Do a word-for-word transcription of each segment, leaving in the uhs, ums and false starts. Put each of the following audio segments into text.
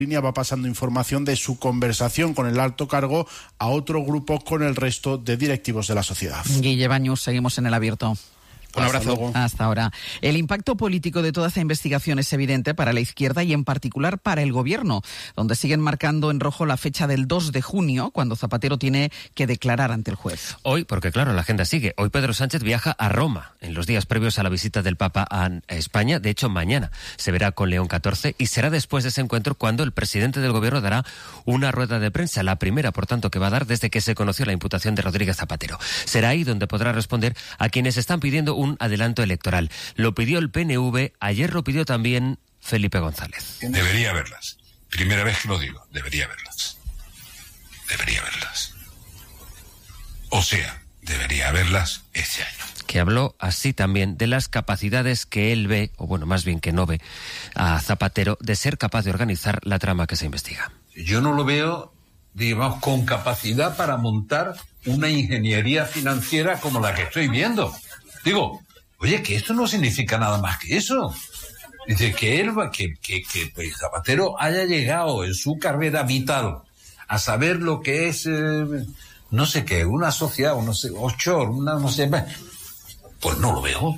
línea va pasando información de su conversación con el alto cargo a otro grupo con el resto de directivos de la sociedad. Guille Baños, seguimos en El Abierto. Un abrazo. Hasta, Hasta ahora. El impacto político de toda esta investigación es evidente para la izquierda y en particular para el gobierno, donde siguen marcando en rojo la fecha del dos de junio, cuando Zapatero tiene que declarar ante el juez. Hoy, porque claro, la agenda sigue. Hoy Pedro Sánchez viaja a Roma en los días previos a la visita del Papa a España. De hecho, mañana se verá con León catorce y será después de ese encuentro cuando el presidente del gobierno dará una rueda de prensa, la primera, por tanto, que va a dar desde que se conoció la imputación de Rodríguez Zapatero. Será ahí donde podrá responder a quienes están pidiendo un adelanto electoral. Lo pidió el P N V, ayer lo pidió también Felipe González. Debería verlas. Primera vez que lo digo, debería verlas. Debería verlas. O sea, debería verlas este año. Que habló así también de las capacidades que él ve, o bueno, más bien que no ve, a Zapatero de ser capaz de organizar la trama que se investiga. Yo no lo veo, digamos, con capacidad para montar una ingeniería financiera como la que estoy viendo. Digo, oye, que esto no significa nada más que eso. Dice que él, que, que, que Zapatero haya llegado en su carrera vital a saber lo que es, eh, no sé qué, una sociedad, o no sé, offshore, una, no sé, pues no lo veo.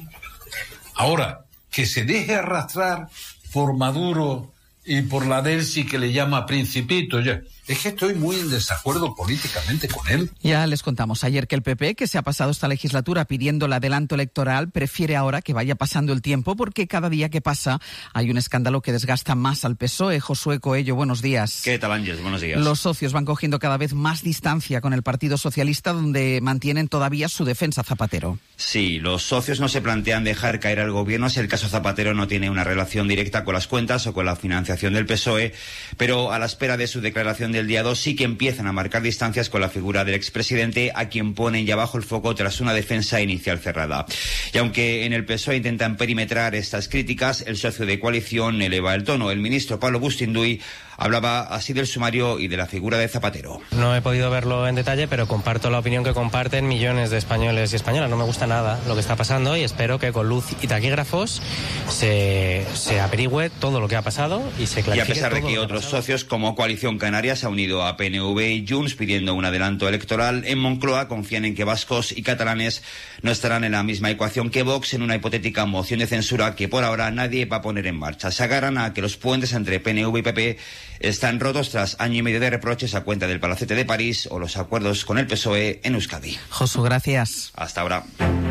Ahora, que se deje arrastrar por Maduro y por la Delsi que le llama Principito, ya. Es que estoy muy en desacuerdo políticamente con él. Ya les contamos ayer que el P P, que se ha pasado esta legislatura pidiendo el adelanto electoral, prefiere ahora que vaya pasando el tiempo porque cada día que pasa hay un escándalo que desgasta más al P S O E. Josué Coello, buenos días. ¿Qué tal, Ángeles? Buenos días. Los socios van cogiendo cada vez más distancia con el Partido Socialista, donde mantienen todavía su defensa a Zapatero. Sí, los socios no se plantean dejar caer al gobierno si el caso Zapatero no tiene una relación directa con las cuentas o con la financiación del P S O E, pero a la espera de su declaración del día dos sí que empiezan a marcar distancias con la figura del expresidente, a quien ponen ya bajo el foco tras una defensa inicial cerrada. Y aunque en el P S O E intentan perimetrar estas críticas, el socio de coalición eleva el tono. El ministro Pablo Bustinduy hablaba así del sumario y de la figura de Zapatero. No he podido verlo en detalle, pero comparto la opinión que comparten millones de españoles y españolas. No me gusta nada lo que está pasando y espero que con luz y taquígrafos se, se averigüe todo lo que ha pasado y se clarifique. Y a pesar de que todo otros socios como Coalición Canaria se ha unido a P N V y Junts pidiendo un adelanto electoral, en Moncloa confían en que vascos y catalanes no estarán en la misma ecuación que Vox en una hipotética moción de censura que por ahora nadie va a poner en marcha. Se agarran a que los puentes entre P N V y P P están rotos tras año y medio de reproches a cuenta del Palacete de París o los acuerdos con el P S O E en Euskadi. Josu, gracias. Hasta ahora.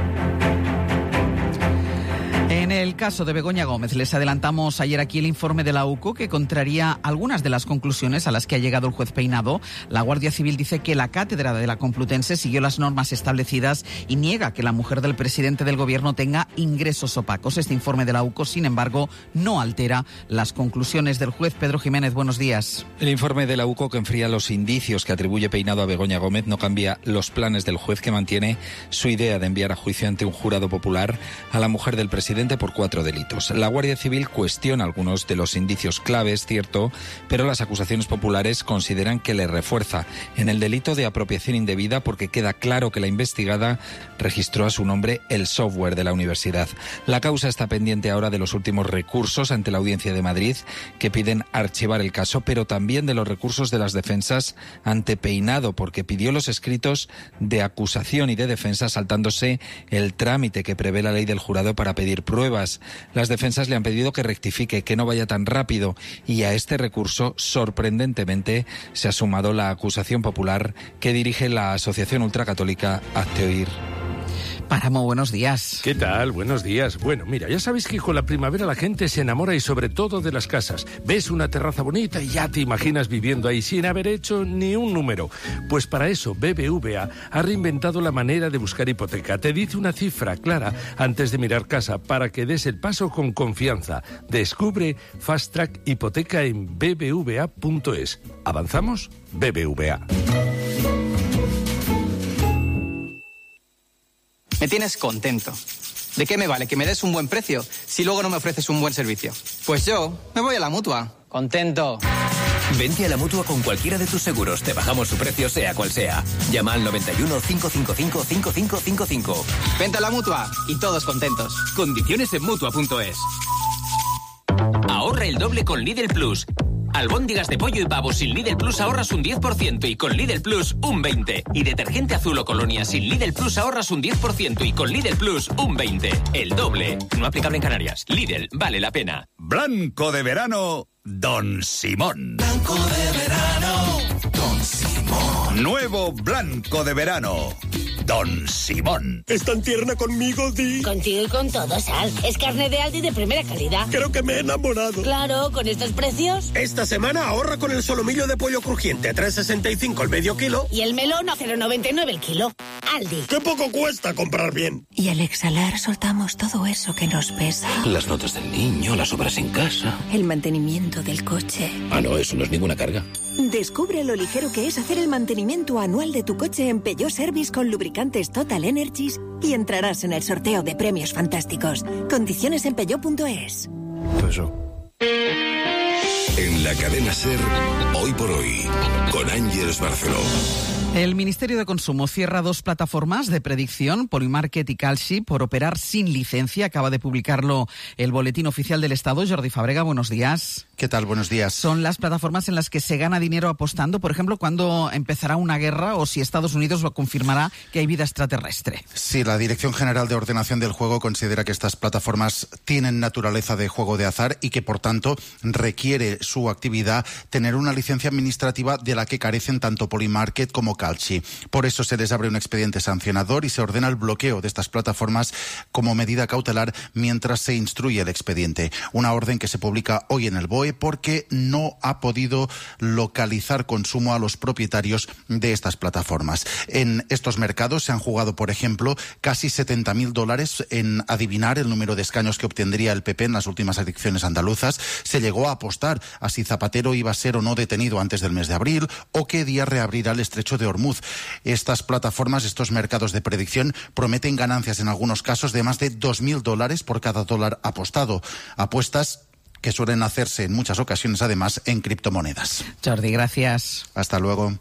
En el caso de Begoña Gómez, les adelantamos ayer aquí el informe de la U C O que contraría algunas de las conclusiones a las que ha llegado el juez Peinado. La Guardia Civil dice que la cátedra de la Complutense siguió las normas establecidas y niega que la mujer del presidente del gobierno tenga ingresos opacos. Este informe de la U C O, sin embargo, no altera las conclusiones del juez. Pedro Jiménez, buenos días. El informe de la U C O, que enfría los indicios que atribuye Peinado a Begoña Gómez, no cambia los planes del juez, que mantiene su idea de enviar a juicio ante un jurado popular a la mujer del presidente por cuatro delitos. La Guardia Civil cuestiona algunos de los indicios claves, cierto, pero las acusaciones populares consideran que le refuerza en el delito de apropiación indebida porque queda claro que la investigada registró a su nombre el software de la universidad. La causa está pendiente ahora de los últimos recursos ante la Audiencia de Madrid, que piden archivar el caso, pero también de los recursos de las defensas ante Peinado, porque pidió los escritos de acusación y de defensa saltándose el trámite que prevé la ley del jurado para pedir pruebas. Las defensas le han pedido que rectifique, que no vaya tan rápido, y a este recurso, sorprendentemente, se ha sumado la acusación popular que dirige la Asociación Ultracatólica Hazte Oír. Páramo, buenos días. ¿Qué tal? Buenos días. Bueno, mira, ya sabéis que con la primavera la gente se enamora y sobre todo de las casas. Ves una terraza bonita y ya te imaginas viviendo ahí sin haber hecho ni un número. Pues para eso B B V A ha reinventado la manera de buscar hipoteca. Te dice una cifra clara antes de mirar casa para que des el paso con confianza. Descubre Fast Track Hipoteca en b b v a punto es. ¿Avanzamos? B B V A. Me tienes contento. ¿De qué me vale que me des un buen precio si luego no me ofreces un buen servicio? Pues yo me voy a la Mutua. Contento. Vente a la Mutua con cualquiera de tus seguros. Te bajamos su precio sea cual sea. Llama al noventa y uno, cinco cinco cinco, cinco cinco cinco cinco. Vente a la Mutua y todos contentos. Condiciones en Mutua punto es. Ahorra el doble con Lidl Plus. Albóndigas de pollo y pavo sin Lidl Plus ahorras un diez por ciento y con Lidl Plus un veinte por ciento. Y detergente azul o colonia sin Lidl Plus ahorras un diez por ciento y con Lidl Plus un veinte por ciento. El doble. No aplicable en Canarias. Lidl, vale la pena. Blanco de verano, Don Simón. Blanco de verano, Don Simón. Nuevo blanco de verano, Don Simón. ¿Es tan tierna conmigo, Di? Contigo y con todo, Sal. Es carne de Aldi de primera calidad. Creo que me he enamorado. Claro, con estos precios. Esta semana ahorra con el solomillo de pollo crujiente, tres sesenta y cinco el medio kilo. Y el melón a cero noventa y nueve el kilo. Aldi. ¡Qué poco cuesta comprar bien! Y al exhalar soltamos todo eso que nos pesa. Las notas del niño, las obras en casa. El mantenimiento del coche. Ah, no, eso no es ninguna carga. Descubre lo ligero que es hacer el mantenimiento anual de tu coche en Peugeot Service con lubricantes Total Energies y entrarás en el sorteo de premios fantásticos. Condiciones en peugeot punto es. Eso. En la cadena SER, hoy por hoy, con Ángeles Barceló. El Ministerio de Consumo cierra dos plataformas de predicción, Polymarket y Kalshi, por operar sin licencia. Acaba de publicarlo el Boletín Oficial del Estado. Jordi Fábrega, buenos días. ¿Qué tal? Buenos días. Son las plataformas en las que se gana dinero apostando, por ejemplo, cuando empezará una guerra o si Estados Unidos lo confirmará que hay vida extraterrestre. Sí, la Dirección General de Ordenación del Juego considera que estas plataformas tienen naturaleza de juego de azar y que, por tanto, requiere su actividad tener una licencia administrativa de la que carecen tanto Polymarket como Kalshi. Por eso se les abre un expediente sancionador y se ordena el bloqueo de estas plataformas como medida cautelar mientras se instruye el expediente. Una orden que se publica hoy en el B O E porque no ha podido localizar consumo a los propietarios de estas plataformas. En estos mercados se han jugado, por ejemplo, casi setenta mil dólares en adivinar el número de escaños que obtendría el P P en las últimas elecciones andaluzas. Se llegó a apostar a si Zapatero iba a ser o no detenido antes del mes de abril o qué día reabrirá el estrecho de Hormuz. Estas plataformas, estos mercados de predicción, prometen ganancias en algunos casos de más de dos mil dólares por cada dólar apostado. Apuestas que suelen hacerse en muchas ocasiones, además, en criptomonedas. Jordi, gracias. Hasta luego.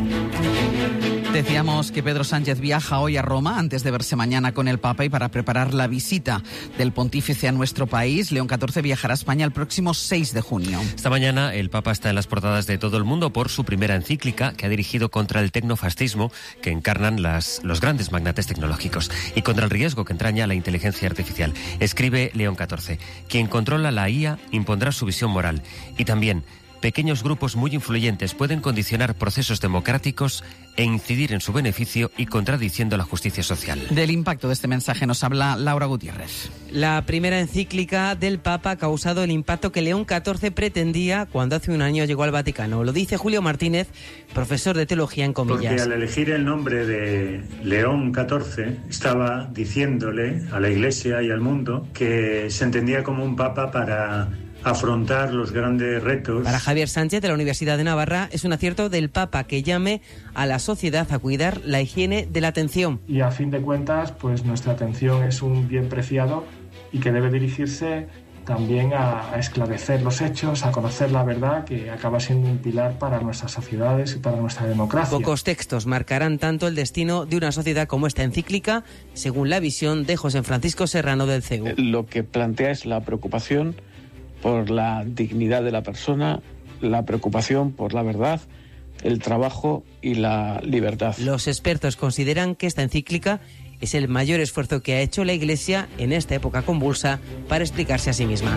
Decíamos que Pedro Sánchez viaja hoy a Roma antes de verse mañana con el Papa y para preparar la visita del pontífice a nuestro país. León catorce viajará a España el próximo seis de junio. Esta mañana el Papa está en las portadas de todo el mundo por su primera encíclica que ha dirigido contra el tecnofascismo que encarnan las, los grandes magnates tecnológicos y contra el riesgo que entraña la inteligencia artificial. Escribe León catorce, quien controla la I A impondrá su visión moral y también pequeños grupos muy influyentes pueden condicionar procesos democráticos e incidir en su beneficio y contradiciendo la justicia social. Del impacto de este mensaje nos habla Laura Gutiérrez. La primera encíclica del Papa ha causado el impacto que León catorce pretendía cuando hace un año llegó al Vaticano. Lo dice Julio Martínez, profesor de teología en comillas. Porque al elegir el nombre de León catorce estaba diciéndole a la Iglesia y al mundo que se entendía como un Papa para afrontar los grandes retos. Para Javier Sánchez, de la Universidad de Navarra, es un acierto del Papa que llame a la sociedad a cuidar la higiene de la atención. Y a fin de cuentas, pues nuestra atención es un bien preciado y que debe dirigirse también a, a esclarecer los hechos, a conocer la verdad, que acaba siendo un pilar para nuestras sociedades y para nuestra democracia. Pocos textos marcarán tanto el destino de una sociedad como esta encíclica, según la visión de José Francisco Serrano del C E U. Lo que plantea es la preocupación por la dignidad de la persona, la preocupación por la verdad, el trabajo y la libertad. Los expertos consideran que esta encíclica es el mayor esfuerzo que ha hecho la Iglesia en esta época convulsa para explicarse a sí misma.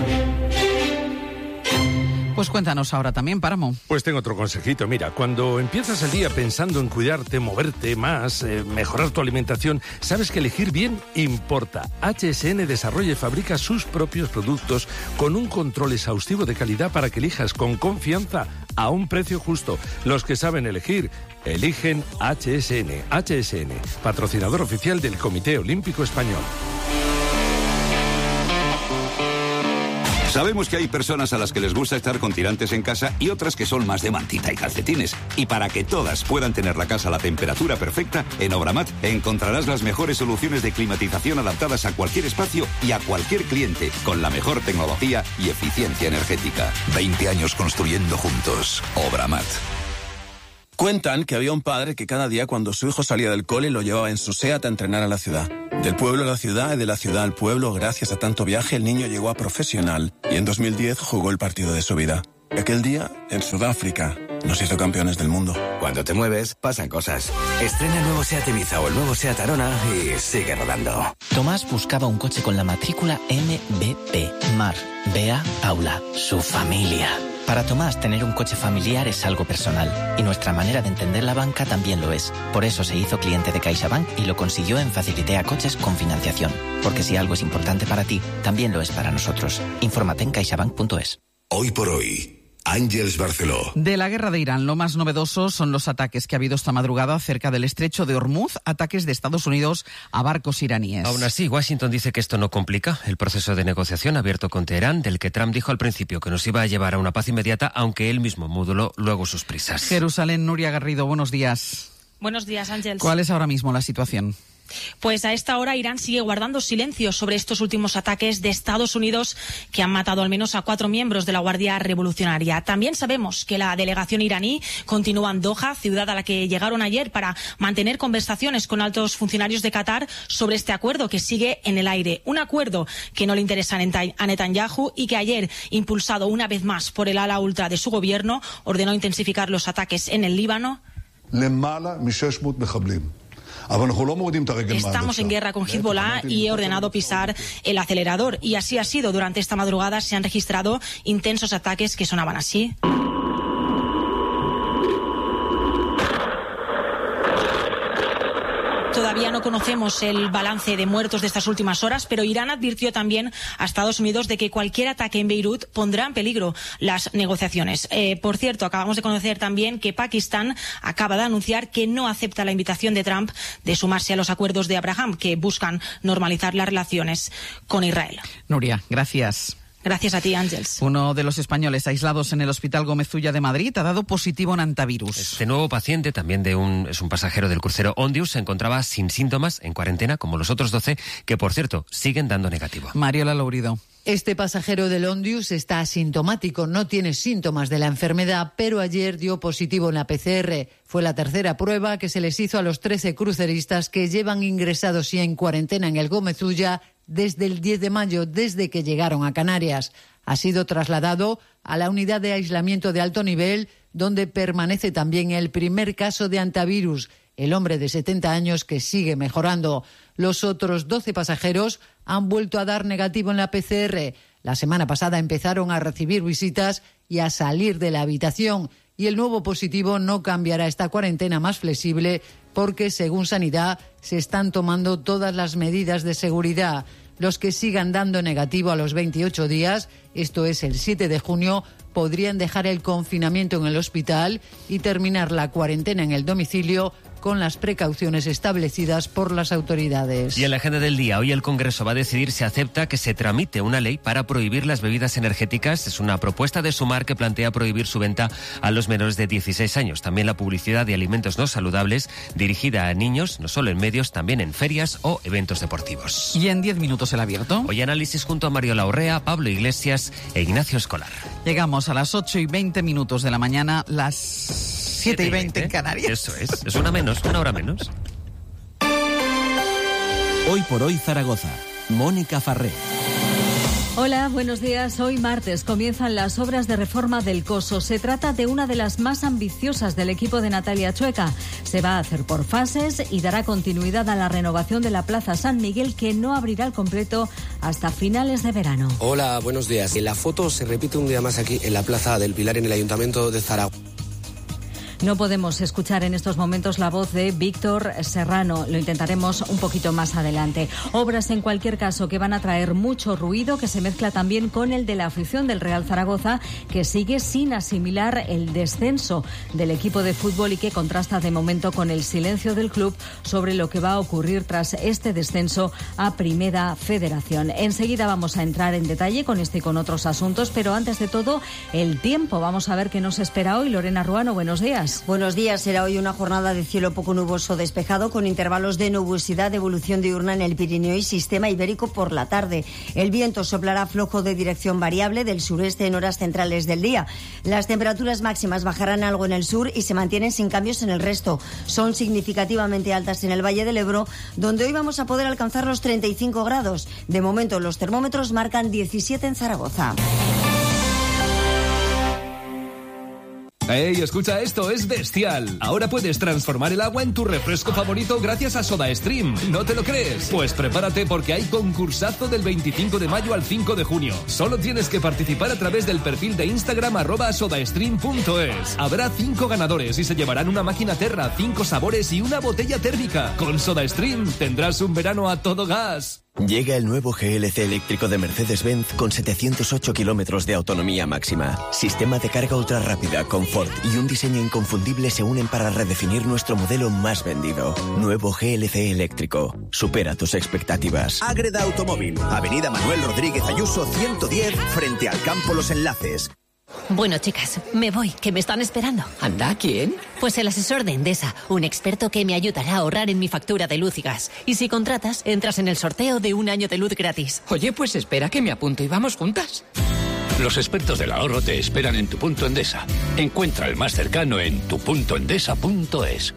Pues cuéntanos ahora también, Páramo. Pues tengo otro consejito. Mira, cuando empiezas el día pensando en cuidarte, moverte más, eh, mejorar tu alimentación, sabes que elegir bien importa. H S N desarrolla y fabrica sus propios productos con un control exhaustivo de calidad para que elijas con confianza a un precio justo. Los que saben elegir, eligen H S N. H S N, patrocinador oficial del Comité Olímpico Español. Sabemos que hay personas a las que les gusta estar con tirantes en casa y otras que son más de mantita y calcetines. Y para que todas puedan tener la casa a la temperatura perfecta, en Obramat encontrarás las mejores soluciones de climatización adaptadas a cualquier espacio y a cualquier cliente, con la mejor tecnología y eficiencia energética. veinte años construyendo juntos. Obramat. Cuentan que había un padre que cada día cuando su hijo salía del cole lo llevaba en su SEAT a entrenar a la ciudad. Del pueblo a la ciudad y de la ciudad al pueblo, gracias a tanto viaje, el niño llegó a profesional y en dos mil diez jugó el partido de su vida. Aquel día, en Sudáfrica, nos hizo campeones del mundo. Cuando te mueves, pasan cosas. Estrena el nuevo SEAT Ibiza o el nuevo SEAT Arona y sigue rodando. Tomás buscaba un coche con la matrícula M B P. Mar, Bea, Paula, su familia. Para Tomás, tener un coche familiar es algo personal, y nuestra manera de entender la banca también lo es. Por eso se hizo cliente de CaixaBank y lo consiguió en Facilitea Coches con financiación. Porque si algo es importante para ti, también lo es para nosotros. Infórmate en caixabank punto es. Hoy por hoy, Àngels Barceló. De la guerra de Irán, lo más novedoso son los ataques que ha habido esta madrugada cerca del estrecho de Hormuz, ataques de Estados Unidos a barcos iraníes. Aún así, Washington dice que esto no complica el proceso de negociación abierto con Teherán, del que Trump dijo al principio que nos iba a llevar a una paz inmediata, aunque él mismo moduló luego sus prisas. Jerusalén, Nuria Garrido, buenos días. Buenos días, Ángels. ¿Cuál es ahora mismo la situación? Pues a esta hora Irán sigue guardando silencio sobre estos últimos ataques de Estados Unidos que han matado al menos a cuatro miembros de la Guardia Revolucionaria. También sabemos que la delegación iraní continúa en Doha, ciudad a la que llegaron ayer para mantener conversaciones con altos funcionarios de Qatar sobre este acuerdo que sigue en el aire. Un acuerdo que no le interesa a Netanyahu y que ayer, impulsado una vez más por el ala ultra de su gobierno, ordenó intensificar los ataques en el Líbano. Estamos en guerra con Hezbollah y he ordenado pisar el acelerador. Y así ha sido. Durante esta madrugada se han registrado intensos ataques que sonaban así. Todavía no conocemos el balance de muertos de estas últimas horas, pero Irán advirtió también a Estados Unidos de que cualquier ataque en Beirut pondrá en peligro las negociaciones. Eh, por cierto, acabamos de conocer también que Pakistán acaba de anunciar que no acepta la invitación de Trump de sumarse a los acuerdos de Abraham que buscan normalizar las relaciones con Israel. Nuria, gracias. Gracias a ti, Ángels. Uno de los españoles aislados en el Hospital Gómez Ulla de Madrid ha dado positivo en antivirus. Este nuevo paciente, también de un, es un pasajero del crucero Ondius, se encontraba sin síntomas, en cuarentena, como los otros doce, que, por cierto, siguen dando negativo. Mariola Lourido. Este pasajero del Ondius está asintomático, no tiene síntomas de la enfermedad, pero ayer dio positivo en la P C R. Fue la tercera prueba que se les hizo a los trece cruceristas que llevan ingresados ya en cuarentena en el Gómez Ulla desde el diez de mayo, desde que llegaron a Canarias. Ha sido trasladado a la unidad de aislamiento de alto nivel, donde permanece también el primer caso de antivirus, el hombre de setenta años que sigue mejorando. Los otros doce pasajeros han vuelto a dar negativo en la P C R. La semana pasada empezaron a recibir visitas y a salir de la habitación. Y el nuevo positivo no cambiará esta cuarentena más flexible porque, según Sanidad, se están tomando todas las medidas de seguridad. Los que sigan dando negativo a los veintiocho días, esto es el siete de junio, podrían dejar el confinamiento en el hospital y terminar la cuarentena en el domicilio con las precauciones establecidas por las autoridades. Y en la agenda del día, hoy el Congreso va a decidir si acepta que se tramite una ley para prohibir las bebidas energéticas. Es una propuesta de Sumar que plantea prohibir su venta a los menores de dieciséis años. También la publicidad de alimentos no saludables dirigida a niños, no solo en medios, también en ferias o eventos deportivos. Y en diez minutos el abierto. Hoy análisis junto a Mario Laurrea, Pablo Iglesias e Ignacio Escolar. Llegamos a las ocho y veinte minutos de la mañana, las siete y veinte en Canarias. Eso es, es una menos, una hora menos. Hoy por hoy Zaragoza. Mónica Farré. Hola, buenos días. Hoy martes comienzan las obras de reforma del Coso. Se trata de una de las más ambiciosas del equipo de Natalia Chueca. Se va a hacer por fases y dará continuidad a la renovación de la Plaza San Miguel, que no abrirá al completo hasta finales de verano. Hola, buenos días. La foto se repite un día más aquí en la Plaza del Pilar, en el Ayuntamiento de Zaragoza. No podemos escuchar en estos momentos la voz de Víctor Serrano. Lo intentaremos un poquito más adelante. Obras, en cualquier caso, que van a traer mucho ruido, que se mezcla también con el de la afición del Real Zaragoza, que sigue sin asimilar el descenso del equipo de fútbol y que contrasta de momento con el silencio del club sobre lo que va a ocurrir tras este descenso a Primera Federación. Enseguida vamos a entrar en detalle con este y con otros asuntos, pero antes de todo, el tiempo. Vamos a ver qué nos espera hoy. Lorena Ruano, buenos días. Buenos días. Será hoy una jornada de cielo poco nuboso despejado, con intervalos de nubosidad de evolución diurna en el Pirineo y Sistema Ibérico por la tarde. El viento soplará flojo de dirección variable del sureste en horas centrales del día. Las temperaturas máximas bajarán algo en el sur y se mantienen sin cambios en el resto. Son significativamente altas en el Valle del Ebro, donde hoy vamos a poder alcanzar los treinta y cinco grados. De momento los termómetros marcan diecisiete en Zaragoza. ¡Ey, escucha esto! ¡Es bestial! Ahora puedes transformar el agua en tu refresco favorito gracias a SodaStream. ¿No te lo crees? Pues prepárate porque hay concursazo del veinticinco de mayo al cinco de junio. Solo tienes que participar a través del perfil de Instagram arroba sodastream punto es. Habrá cinco ganadores y se llevarán una máquina Terra, cinco sabores y una botella térmica. Con SodaStream tendrás un verano a todo gas. Llega el nuevo G L C eléctrico de Mercedes-Benz con setecientos ocho kilómetros de autonomía máxima. Sistema de carga ultra rápida, confort y un diseño inconfundible se unen para redefinir nuestro modelo más vendido. Nuevo G L C eléctrico. Supera tus expectativas. Ágreda Automóvil, Avenida Manuel Rodríguez Ayuso ciento diez, frente al Campo Los Enlaces. Bueno, chicas, me voy, que me están esperando. ¿Anda? ¿Quién? Pues el asesor de Endesa, un experto que me ayudará a ahorrar en mi factura de luz y gas. Y si contratas, entras en el sorteo de un año de luz gratis. Oye, pues espera que me apunto y vamos juntas. Los expertos del ahorro te esperan en tu punto Endesa. Encuentra el más cercano en tu punto endesa punto es.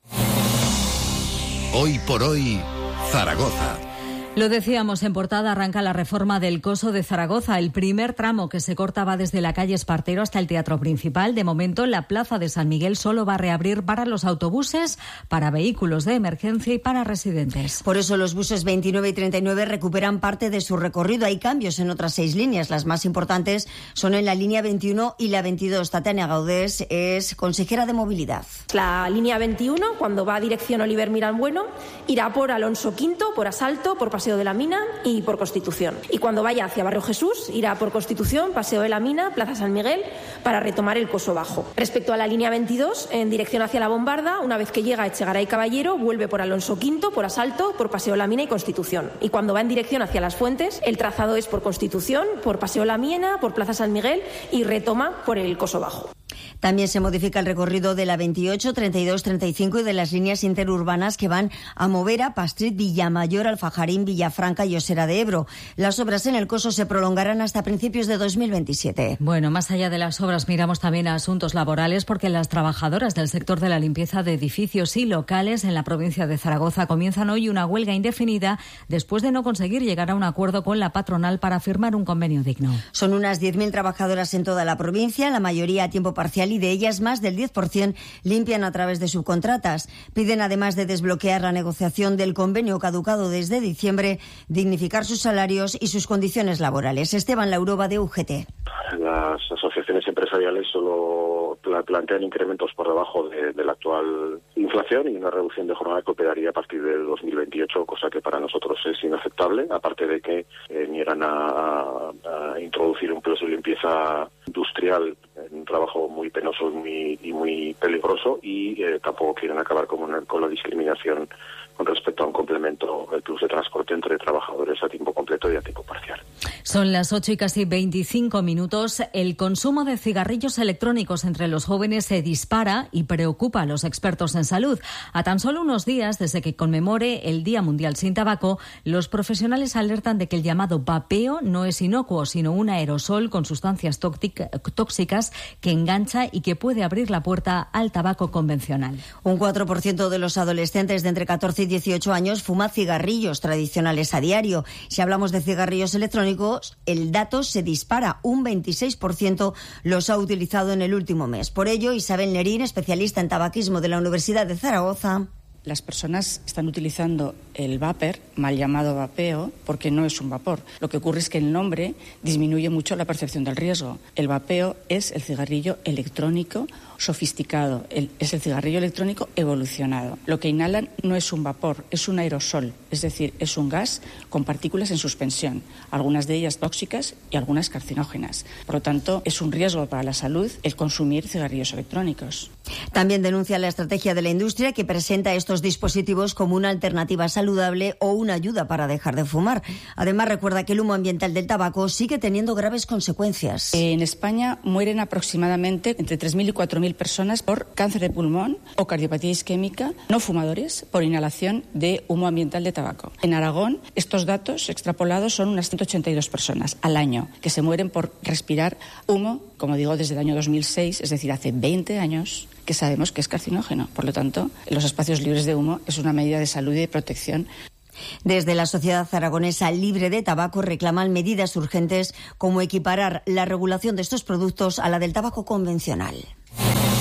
Hoy por hoy, Zaragoza. Lo decíamos en portada, arranca la reforma del Coso de Zaragoza. El primer tramo que se corta va desde la calle Espartero hasta el Teatro Principal. De momento, la Plaza de San Miguel solo va a reabrir para los autobuses, para vehículos de emergencia y para residentes. Por eso los buses veintinueve y treinta y nueve recuperan parte de su recorrido. Hay cambios en otras seis líneas. Las más importantes son en la línea veintiuno y la veintidós. Tatiana Gaudés es consejera de movilidad. La línea veintiuno, cuando va a dirección Oliver Mirán Bueno, irá por Alonso Quinto, por Asalto, por Paseo de la Mina y por Constitución. Y cuando vaya hacia Barrio Jesús, irá por Constitución, Paseo de la Mina, Plaza San Miguel, para retomar el Coso Bajo. Respecto a la línea veintidós, en dirección hacia la Bombarda, una vez que llega a Echegaray Caballero, vuelve por Alonso Quinto, por Asalto, por Paseo de la Mina y Constitución. Y cuando va en dirección hacia Las Fuentes, el trazado es por Constitución, por Paseo de la Mina, por Plaza San Miguel y retoma por el Coso Bajo. También se modifica el recorrido de la veintiocho, treinta y dos, treinta y cinco y de las líneas interurbanas que van a Movera, Pastrit, Villamayor, Alfajarín, Villafranca y Osera de Ebro. Las obras en el Coso se prolongarán hasta principios de dos mil veintisiete. Bueno, más allá de las obras, miramos también a asuntos laborales porque las trabajadoras del sector de la limpieza de edificios y locales en la provincia de Zaragoza comienzan hoy una huelga indefinida después de no conseguir llegar a un acuerdo con la patronal para firmar un convenio digno. Son unas diez mil trabajadoras en toda la provincia, la mayoría a tiempo parcial, y de ellas más del diez por ciento limpian a través de subcontratas. Piden, además de desbloquear la negociación del convenio caducado desde diciembre, dignificar sus salarios y sus condiciones laborales. Esteban Laurova, de U G T. Las asociaciones empresariales solo plantean incrementos por debajo de, de la actual inflación y una reducción de jornada que operaría a partir del dos mil veintiocho, cosa que para nosotros es inaceptable, aparte de que eh, niegan a, a introducir un plazo de limpieza industrial, un trabajo muy penoso muy, y muy peligroso, y eh, tampoco quieren acabar con, una, con la discriminación con respecto a un complemento, el plus de transporte entre trabajadores a tiempo completo y a tiempo parcial. Son las ocho y casi veinticinco minutos. El consumo de cigarrillos electrónicos entre los jóvenes se dispara y preocupa a los expertos en salud. A tan solo unos días desde que conmemore el Día Mundial sin Tabaco, los profesionales alertan de que el llamado vapeo no es inocuo, sino un aerosol con sustancias tóxicas que engancha y que puede abrir la puerta al tabaco convencional. Un cuatro por ciento de los adolescentes de entre catorce y dieciocho años fuma cigarrillos tradicionales a diario. Si hablamos de cigarrillos electrónicos, el dato se dispara. Un veintiséis por ciento los ha utilizado en el último mes. Por ello, Isabel Nerín, especialista en tabaquismo de la Universidad de Zaragoza. Las personas están utilizando el vapor, mal llamado vapeo, porque no es un vapor. Lo que ocurre es que el nombre disminuye mucho la percepción del riesgo. El vapeo es el cigarrillo electrónico sofisticado, el, es el cigarrillo electrónico evolucionado. Lo que inhalan no es un vapor, es un aerosol, es decir, es un gas con partículas en suspensión, algunas de ellas tóxicas y algunas carcinógenas. Por lo tanto, es un riesgo para la salud el consumir cigarrillos electrónicos. También denuncia la estrategia de la industria, que presenta estos dispositivos como una alternativa saludable o una ayuda para dejar de fumar. Además, recuerda que el humo ambiental del tabaco sigue teniendo graves consecuencias. En España mueren aproximadamente entre tres mil y cuatro mil personas por cáncer de pulmón o cardiopatía isquémica no fumadores por inhalación de humo ambiental de tabaco. En Aragón, estos datos extrapolados son unas ciento ochenta y dos personas al año que se mueren por respirar humo, como digo, desde el año dos mil seis, es decir, hace veinte años, que sabemos que es carcinógeno. Por lo tanto, los espacios libres de humo es una medida de salud y de protección. Desde la Sociedad Aragonesa Libre de Tabaco reclaman medidas urgentes como equiparar la regulación de estos productos a la del tabaco convencional.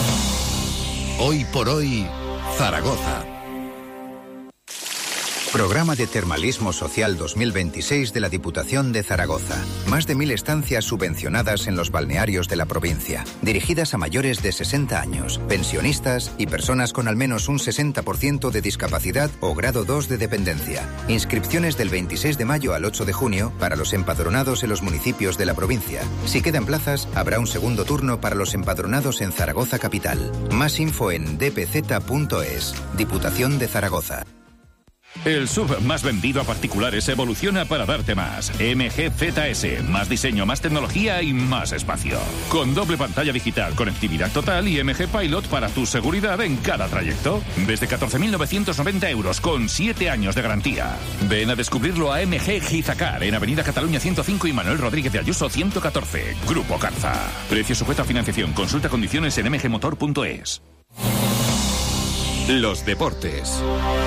Hoy por hoy, Zaragoza. Programa de Termalismo Social dos mil veintiséis de la Diputación de Zaragoza. Más de mil estancias subvencionadas en los balnearios de la provincia, dirigidas a mayores de sesenta años, pensionistas y personas con al menos un sesenta por ciento de discapacidad o grado dos de dependencia. Inscripciones del veintiséis de mayo al ocho de junio para los empadronados en los municipios de la provincia. Si quedan plazas, habrá un segundo turno para los empadronados en Zaragoza Capital. Más info en d p z punto es. Diputación de Zaragoza. El S U V más vendido a particulares evoluciona para darte más. M G Z S, más diseño, más tecnología y más espacio. Con doble pantalla digital, conectividad total y M G Pilot para tu seguridad en cada trayecto. Desde catorce mil novecientos noventa euros con siete años de garantía. Ven a descubrirlo a M G Gizacar en Avenida Cataluña ciento cinco y Manuel Rodríguez de Ayuso ciento catorce. Grupo Carza. Precio sujeto a financiación. Consulta condiciones en m g motor punto es. Los deportes.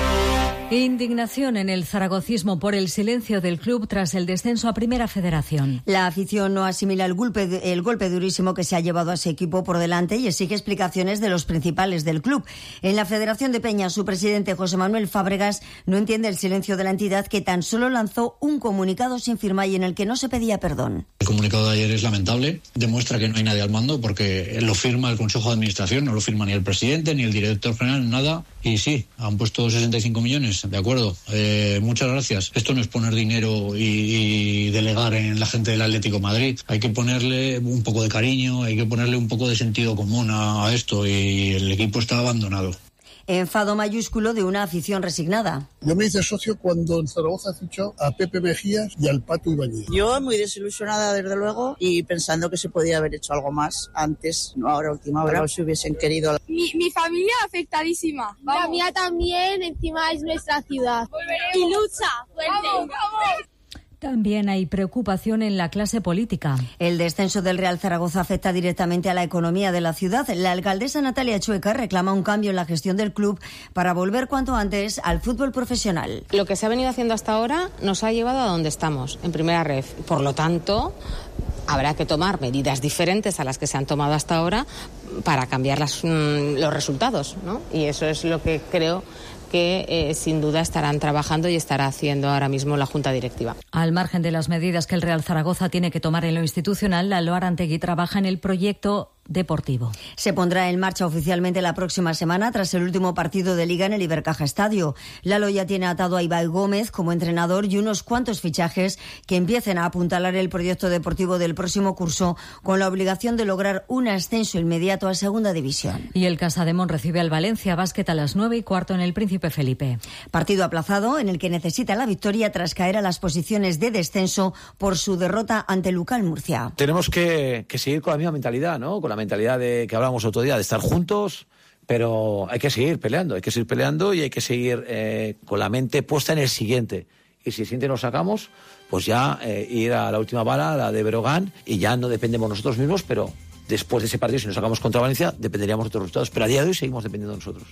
Indignación en el zaragocismo por el silencio del club tras el descenso a Primera Federación. La afición no asimila el golpe, el golpe durísimo que se ha llevado a ese equipo por delante y exige explicaciones de los principales del club. En la Federación de Peña, su presidente José Manuel Fábregas no entiende el silencio de la entidad, que tan solo lanzó un comunicado sin firma y en el que no se pedía perdón. El comunicado de ayer es lamentable, demuestra que no hay nadie al mando porque lo firma el Consejo de Administración, no lo firma ni el presidente ni el director general, nada. Y sí, han puesto sesenta y cinco millones, de acuerdo, eh, muchas gracias. Esto no es poner dinero y, y delegar en la gente del Atlético de Madrid. Hay que ponerle un poco de cariño, hay que ponerle un poco de sentido común a, a esto, y el equipo está abandonado. Enfado mayúsculo de una afición resignada. Yo me hice socio cuando en Zaragoza fichó a Pepe Mejías y al Pato Ibáñez. Yo muy desilusionada, desde luego, y pensando que se podía haber hecho algo más antes, no ahora, última hora, si hubiesen querido. Mi, mi familia afectadísima. Vamos. La mía también, encima es nuestra ciudad. Volveremos. Y lucha fuerte. ¡Vamos, vamos! También hay preocupación en la clase política. El descenso del Real Zaragoza afecta directamente a la economía de la ciudad. La alcaldesa Natalia Chueca reclama un cambio en la gestión del club para volver cuanto antes al fútbol profesional. Lo que se ha venido haciendo hasta ahora nos ha llevado a donde estamos, en Primera Ref. Por lo tanto, habrá que tomar medidas diferentes a las que se han tomado hasta ahora para cambiar las, mmm, los resultados, ¿no? Y eso es lo que creo que eh, sin duda estarán trabajando y estará haciendo ahora mismo la Junta Directiva. Al margen de las medidas que el Real Zaragoza tiene que tomar en lo institucional, Lalo Arantegui trabaja en el proyecto deportivo. Se pondrá en marcha oficialmente la próxima semana tras el último partido de Liga en el Ibercaja Estadio. Lalo ya tiene atado a Ibai Gómez como entrenador y unos cuantos fichajes que empiecen a apuntalar el proyecto deportivo del próximo curso, con la obligación de lograr un ascenso inmediato a Segunda División. Y el Casademón recibe al Valencia Basket a las nueve y cuarto en el Príncipe Felipe. Partido aplazado en el que necesita la victoria tras caer a las posiciones de descenso por su derrota ante Lucal Murcia. Tenemos que, que seguir con la misma mentalidad, ¿no? Con la mentalidad de que hablábamos otro día, de estar juntos, pero hay que seguir peleando, hay que seguir peleando y hay que seguir eh, con la mente puesta en el siguiente. Y si el siguiente nos sacamos, pues ya eh, ir a la última bala, la de Berogán, y ya no dependemos nosotros mismos, pero después de ese partido, si nos sacamos contra Valencia, dependeríamos de otros resultados. Pero a día de hoy seguimos dependiendo de nosotros.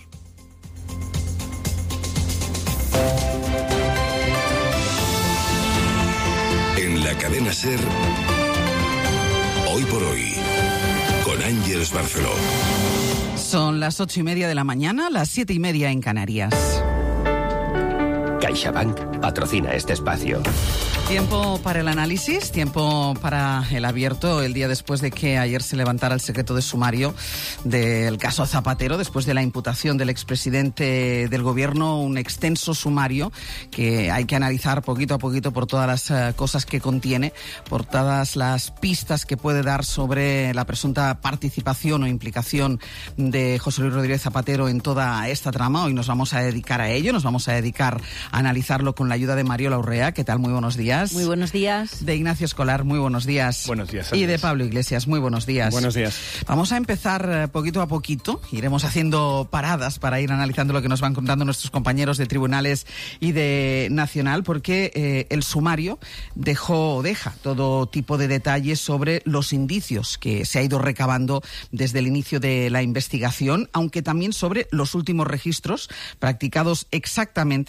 En la cadena SER, Hoy por Hoy, con Ángeles Barceló. Son las ocho y media de la mañana, las siete y media en Canarias. CaixaBank patrocina este espacio. Tiempo para el análisis, tiempo para el abierto, el día después de que ayer se levantara el secreto de sumario del caso Zapatero, después de la imputación del expresidente del gobierno, un extenso sumario que hay que analizar poquito a poquito por todas las uh, cosas que contiene, por todas las pistas que puede dar sobre la presunta participación o implicación de José Luis Rodríguez Zapatero en toda esta trama. Hoy nos vamos a dedicar a ello, nos vamos a dedicar a analizarlo con la ayuda de Mariola Urrea. ¿Qué tal? Muy buenos días. Muy buenos días. De Ignacio Escolar, muy buenos días. Buenos días. Y de Pablo Iglesias, muy buenos días. Buenos días. Vamos a empezar poquito a poquito. Iremos haciendo paradas para ir analizando lo que nos van contando nuestros compañeros de tribunales y de Nacional, porque eh, el sumario dejó, deja todo tipo de detalles sobre los indicios que se ha ido recabando desde el inicio de la investigación, aunque también sobre los últimos registros practicados exactamente, tal día como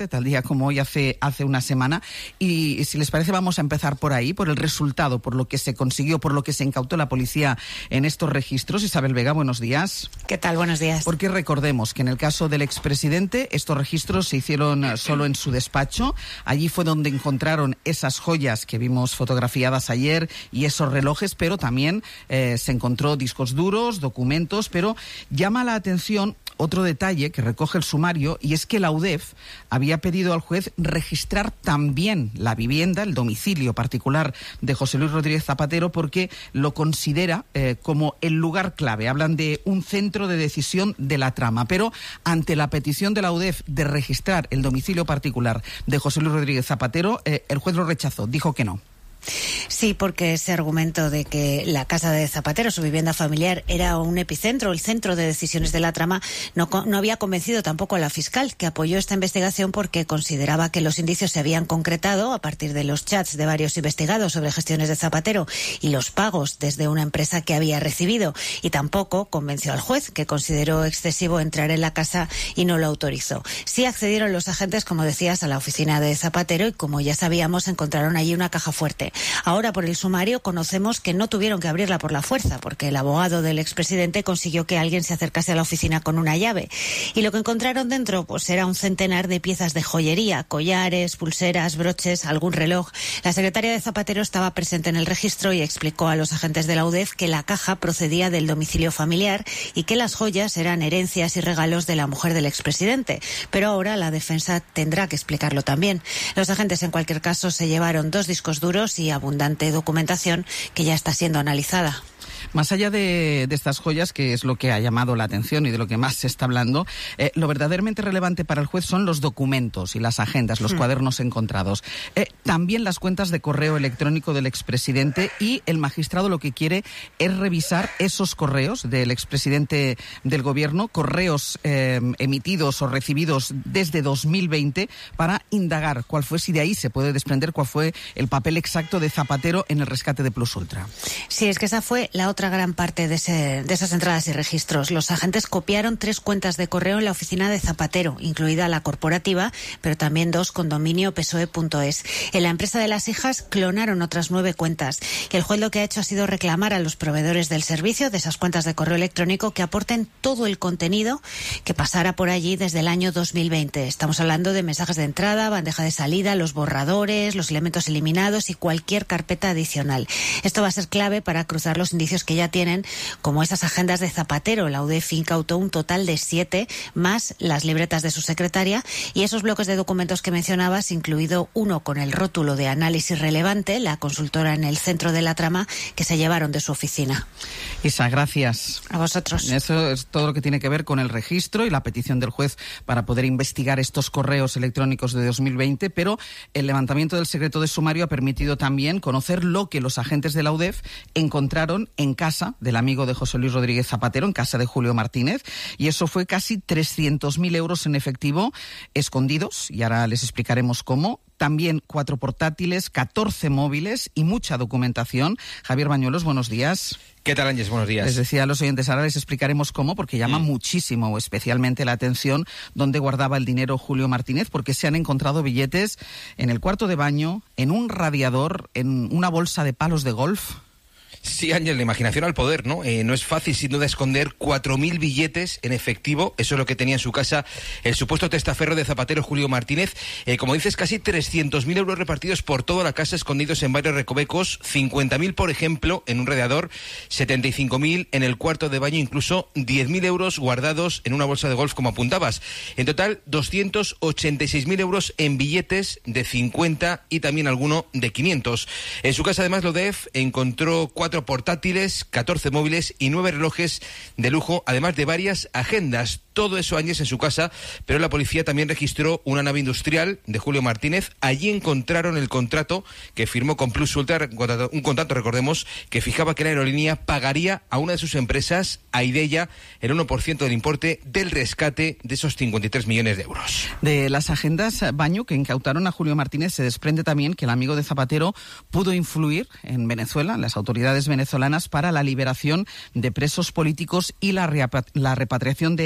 como hoy hace, hace una semana. Y si les parece, vamos a empezar por ahí, por el resultado, por lo que se consiguió, por lo que se incautó la policía en estos registros. Isabel Vega, buenos días. ¿Qué tal? Buenos días. Porque recordemos que en el caso del expresidente, estos registros se hicieron solo en su despacho. Allí fue donde encontraron esas joyas que vimos fotografiadas ayer y esos relojes, pero también eh, se encontró discos duros, documentos, pero llama la atención otro detalle que recoge el sumario, y es que la U D E F había pedido al juez registrar también la vivienda, el domicilio particular de José Luis Rodríguez Zapatero, porque lo considera eh, como el lugar clave. Hablan de un centro de decisión de la trama, pero ante la petición de la U D E F de registrar el domicilio particular de José Luis Rodríguez Zapatero, eh, el juez lo rechazó, dijo que no. Sí, porque ese argumento de que la casa de Zapatero, su vivienda familiar, era un epicentro, el centro de decisiones de la trama, no, no había convencido tampoco a la fiscal, que apoyó esta investigación porque consideraba que los indicios se habían concretado a partir de los chats de varios investigados sobre gestiones de Zapatero y los pagos desde una empresa que había recibido. Y tampoco convenció al juez, que consideró excesivo entrar en la casa y no lo autorizó. Sí accedieron los agentes, como decías, a la oficina de Zapatero y, como ya sabíamos, encontraron allí una caja fuerte. Ahora, por el sumario, conocemos que no tuvieron que abrirla por la fuerza, porque el abogado del expresidente consiguió que alguien se acercase a la oficina con una llave. Y lo que encontraron dentro, pues era un centenar de piezas de joyería, collares, pulseras, broches, algún reloj. La secretaria de Zapatero estaba presente en el registro y explicó a los agentes de la U D E F que la caja procedía del domicilio familiar y que las joyas eran herencias y regalos de la mujer del expresidente. Pero ahora la defensa tendrá que explicarlo también. Los agentes, en cualquier caso, se llevaron dos discos duros y abundante documentación que ya está siendo analizada. Más allá de, de estas joyas, que es lo que ha llamado la atención y de lo que más se está hablando, eh, lo verdaderamente relevante para el juez son los documentos y las agendas, los mm. cuadernos encontrados. Eh, también las cuentas de correo electrónico del expresidente, y el magistrado lo que quiere es revisar esos correos del expresidente del gobierno, correos eh, emitidos o recibidos desde dos mil veinte, para indagar cuál fue, si de ahí se puede desprender cuál fue el papel exacto de Zapatero en el rescate de Plus Ultra. Sí, es que esa fue la otra gran parte de, ese, de esas entradas y registros. Los agentes copiaron tres cuentas de correo en la oficina de Zapatero, incluida la corporativa, pero también dos con dominio P S O E punto es. En la empresa de las hijas clonaron otras nueve cuentas. Y el juez lo que ha hecho ha sido reclamar a los proveedores del servicio de esas cuentas de correo electrónico que aporten todo el contenido que pasara por allí desde el año dos mil veinte. Estamos hablando de mensajes de entrada, bandeja de salida, los borradores, los elementos eliminados y cualquier carpeta adicional. Esto va a ser clave para cruzar los indicios que ya tienen, como esas agendas de Zapatero. La U D E F incautó un total de siete, más las libretas de su secretaria, y esos bloques de documentos que mencionabas, incluido uno con el rótulo de análisis relevante, la consultora en el centro de la trama, que se llevaron de su oficina. Isa, gracias. A vosotros. Eso es todo lo que tiene que ver con el registro y la petición del juez para poder investigar estos correos electrónicos de dos mil veinte, pero el levantamiento del secreto de sumario ha permitido también conocer lo que los agentes de la U D E F encontraron en casa del amigo de José Luis Rodríguez Zapatero, en casa de Julio Martínez, y eso fue casi trescientos mil euros en efectivo escondidos, y ahora les explicaremos cómo. También cuatro portátiles, catorce móviles y mucha documentación. Javier Bañuelos, buenos días. ¿Qué tal, Ángeles? Buenos días. Les decía a los oyentes, ahora les explicaremos cómo, porque llama mm. muchísimo, o especialmente la atención, dónde guardaba el dinero Julio Martínez, porque se han encontrado billetes en el cuarto de baño, en un radiador, en una bolsa de palos de golf. Sí, Ángel, la imaginación al poder, ¿no? Eh, no es fácil, sin duda, esconder cuatro mil billetes en efectivo. Eso es lo que tenía en su casa el supuesto testaferro de Zapatero, Julio Martínez. Eh, como dices, casi trescientos mil euros repartidos por toda la casa, escondidos en varios recovecos. cincuenta mil, por ejemplo, en un radiador, setenta y cinco mil en el cuarto de baño, incluso diez mil euros guardados en una bolsa de golf, como apuntabas. En total, doscientos ochenta y seis mil euros en billetes de cincuenta y también alguno de quinientos. En su casa, además, la U D E F encontró cuatro cuatro portátiles, catorce móviles y nueve relojes de lujo, además de varias agendas. Todo eso años en su casa, pero la policía también registró una nave industrial de Julio Martínez. Allí encontraron el contrato que firmó con Plus Ultra, un contrato, recordemos, que fijaba que la aerolínea pagaría a una de sus empresas, a Iberia, el uno por ciento del importe del rescate de esos cincuenta y tres millones de euros. De las agendas, Baño, que incautaron a Julio Martínez, se desprende también que el amigo de Zapatero pudo influir en Venezuela, en las autoridades venezolanas, para la liberación de presos políticos y la, reapa- la repatriación de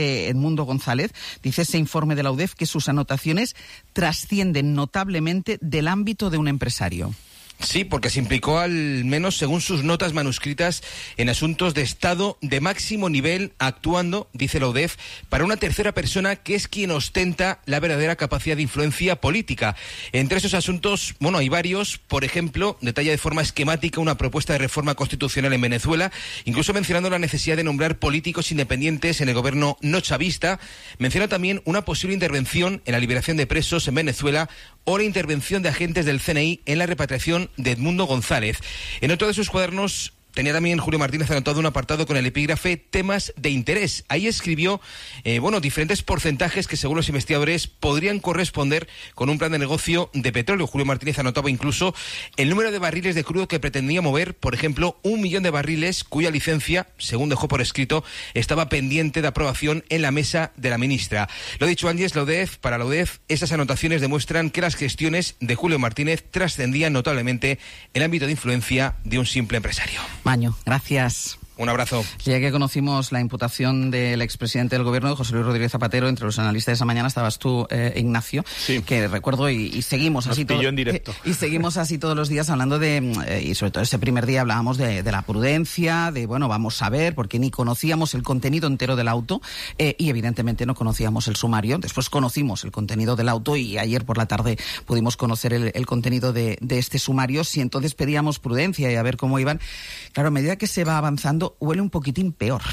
Edmundo González. Dice ese informe de la U D E F que sus anotaciones trascienden notablemente del ámbito de un empresario. Sí, porque se implicó al menos, según sus notas manuscritas, en asuntos de Estado de máximo nivel, actuando, dice la U D E F, para una tercera persona que es quien ostenta la verdadera capacidad de influencia política. Entre esos asuntos, bueno, hay varios. Por ejemplo, detalla de forma esquemática una propuesta de reforma constitucional en Venezuela, incluso mencionando la necesidad de nombrar políticos independientes en el gobierno no chavista. Menciona también una posible intervención en la liberación de presos en Venezuela o la intervención de agentes del C N I en la repatriación de Edmundo González. En otro de sus cuadernos tenía también Julio Martínez anotado un apartado con el epígrafe temas de interés. Ahí escribió, eh, bueno, diferentes porcentajes que según los investigadores podrían corresponder con un plan de negocio de petróleo. Julio Martínez anotaba incluso el número de barriles de crudo que pretendía mover, por ejemplo, un millón de barriles cuya licencia, según dejó por escrito, estaba pendiente de aprobación en la mesa de la ministra. Lo dicho antes, la U D E F, para la U D E F, esas anotaciones demuestran que las gestiones de Julio Martínez trascendían notablemente el ámbito de influencia de un simple empresario. Maño, gracias. Un abrazo. Ya que conocimos la imputación del expresidente del gobierno, José Luis Rodríguez Zapatero, entre los analistas de esa mañana estabas tú, eh, Ignacio, sí. que recuerdo y, y seguimos Nos así pilló todo, en directo. Y seguimos así todos los días hablando de, eh, y sobre todo ese primer día hablábamos de, de la prudencia, de bueno, vamos a ver, porque ni conocíamos el contenido entero del auto eh, y evidentemente no conocíamos el sumario. Después conocimos el contenido del auto y ayer por la tarde pudimos conocer el, el contenido de, de este sumario. Si entonces pedíamos prudencia y a ver cómo iban, claro, a medida que se va avanzando huele un poquitín peor.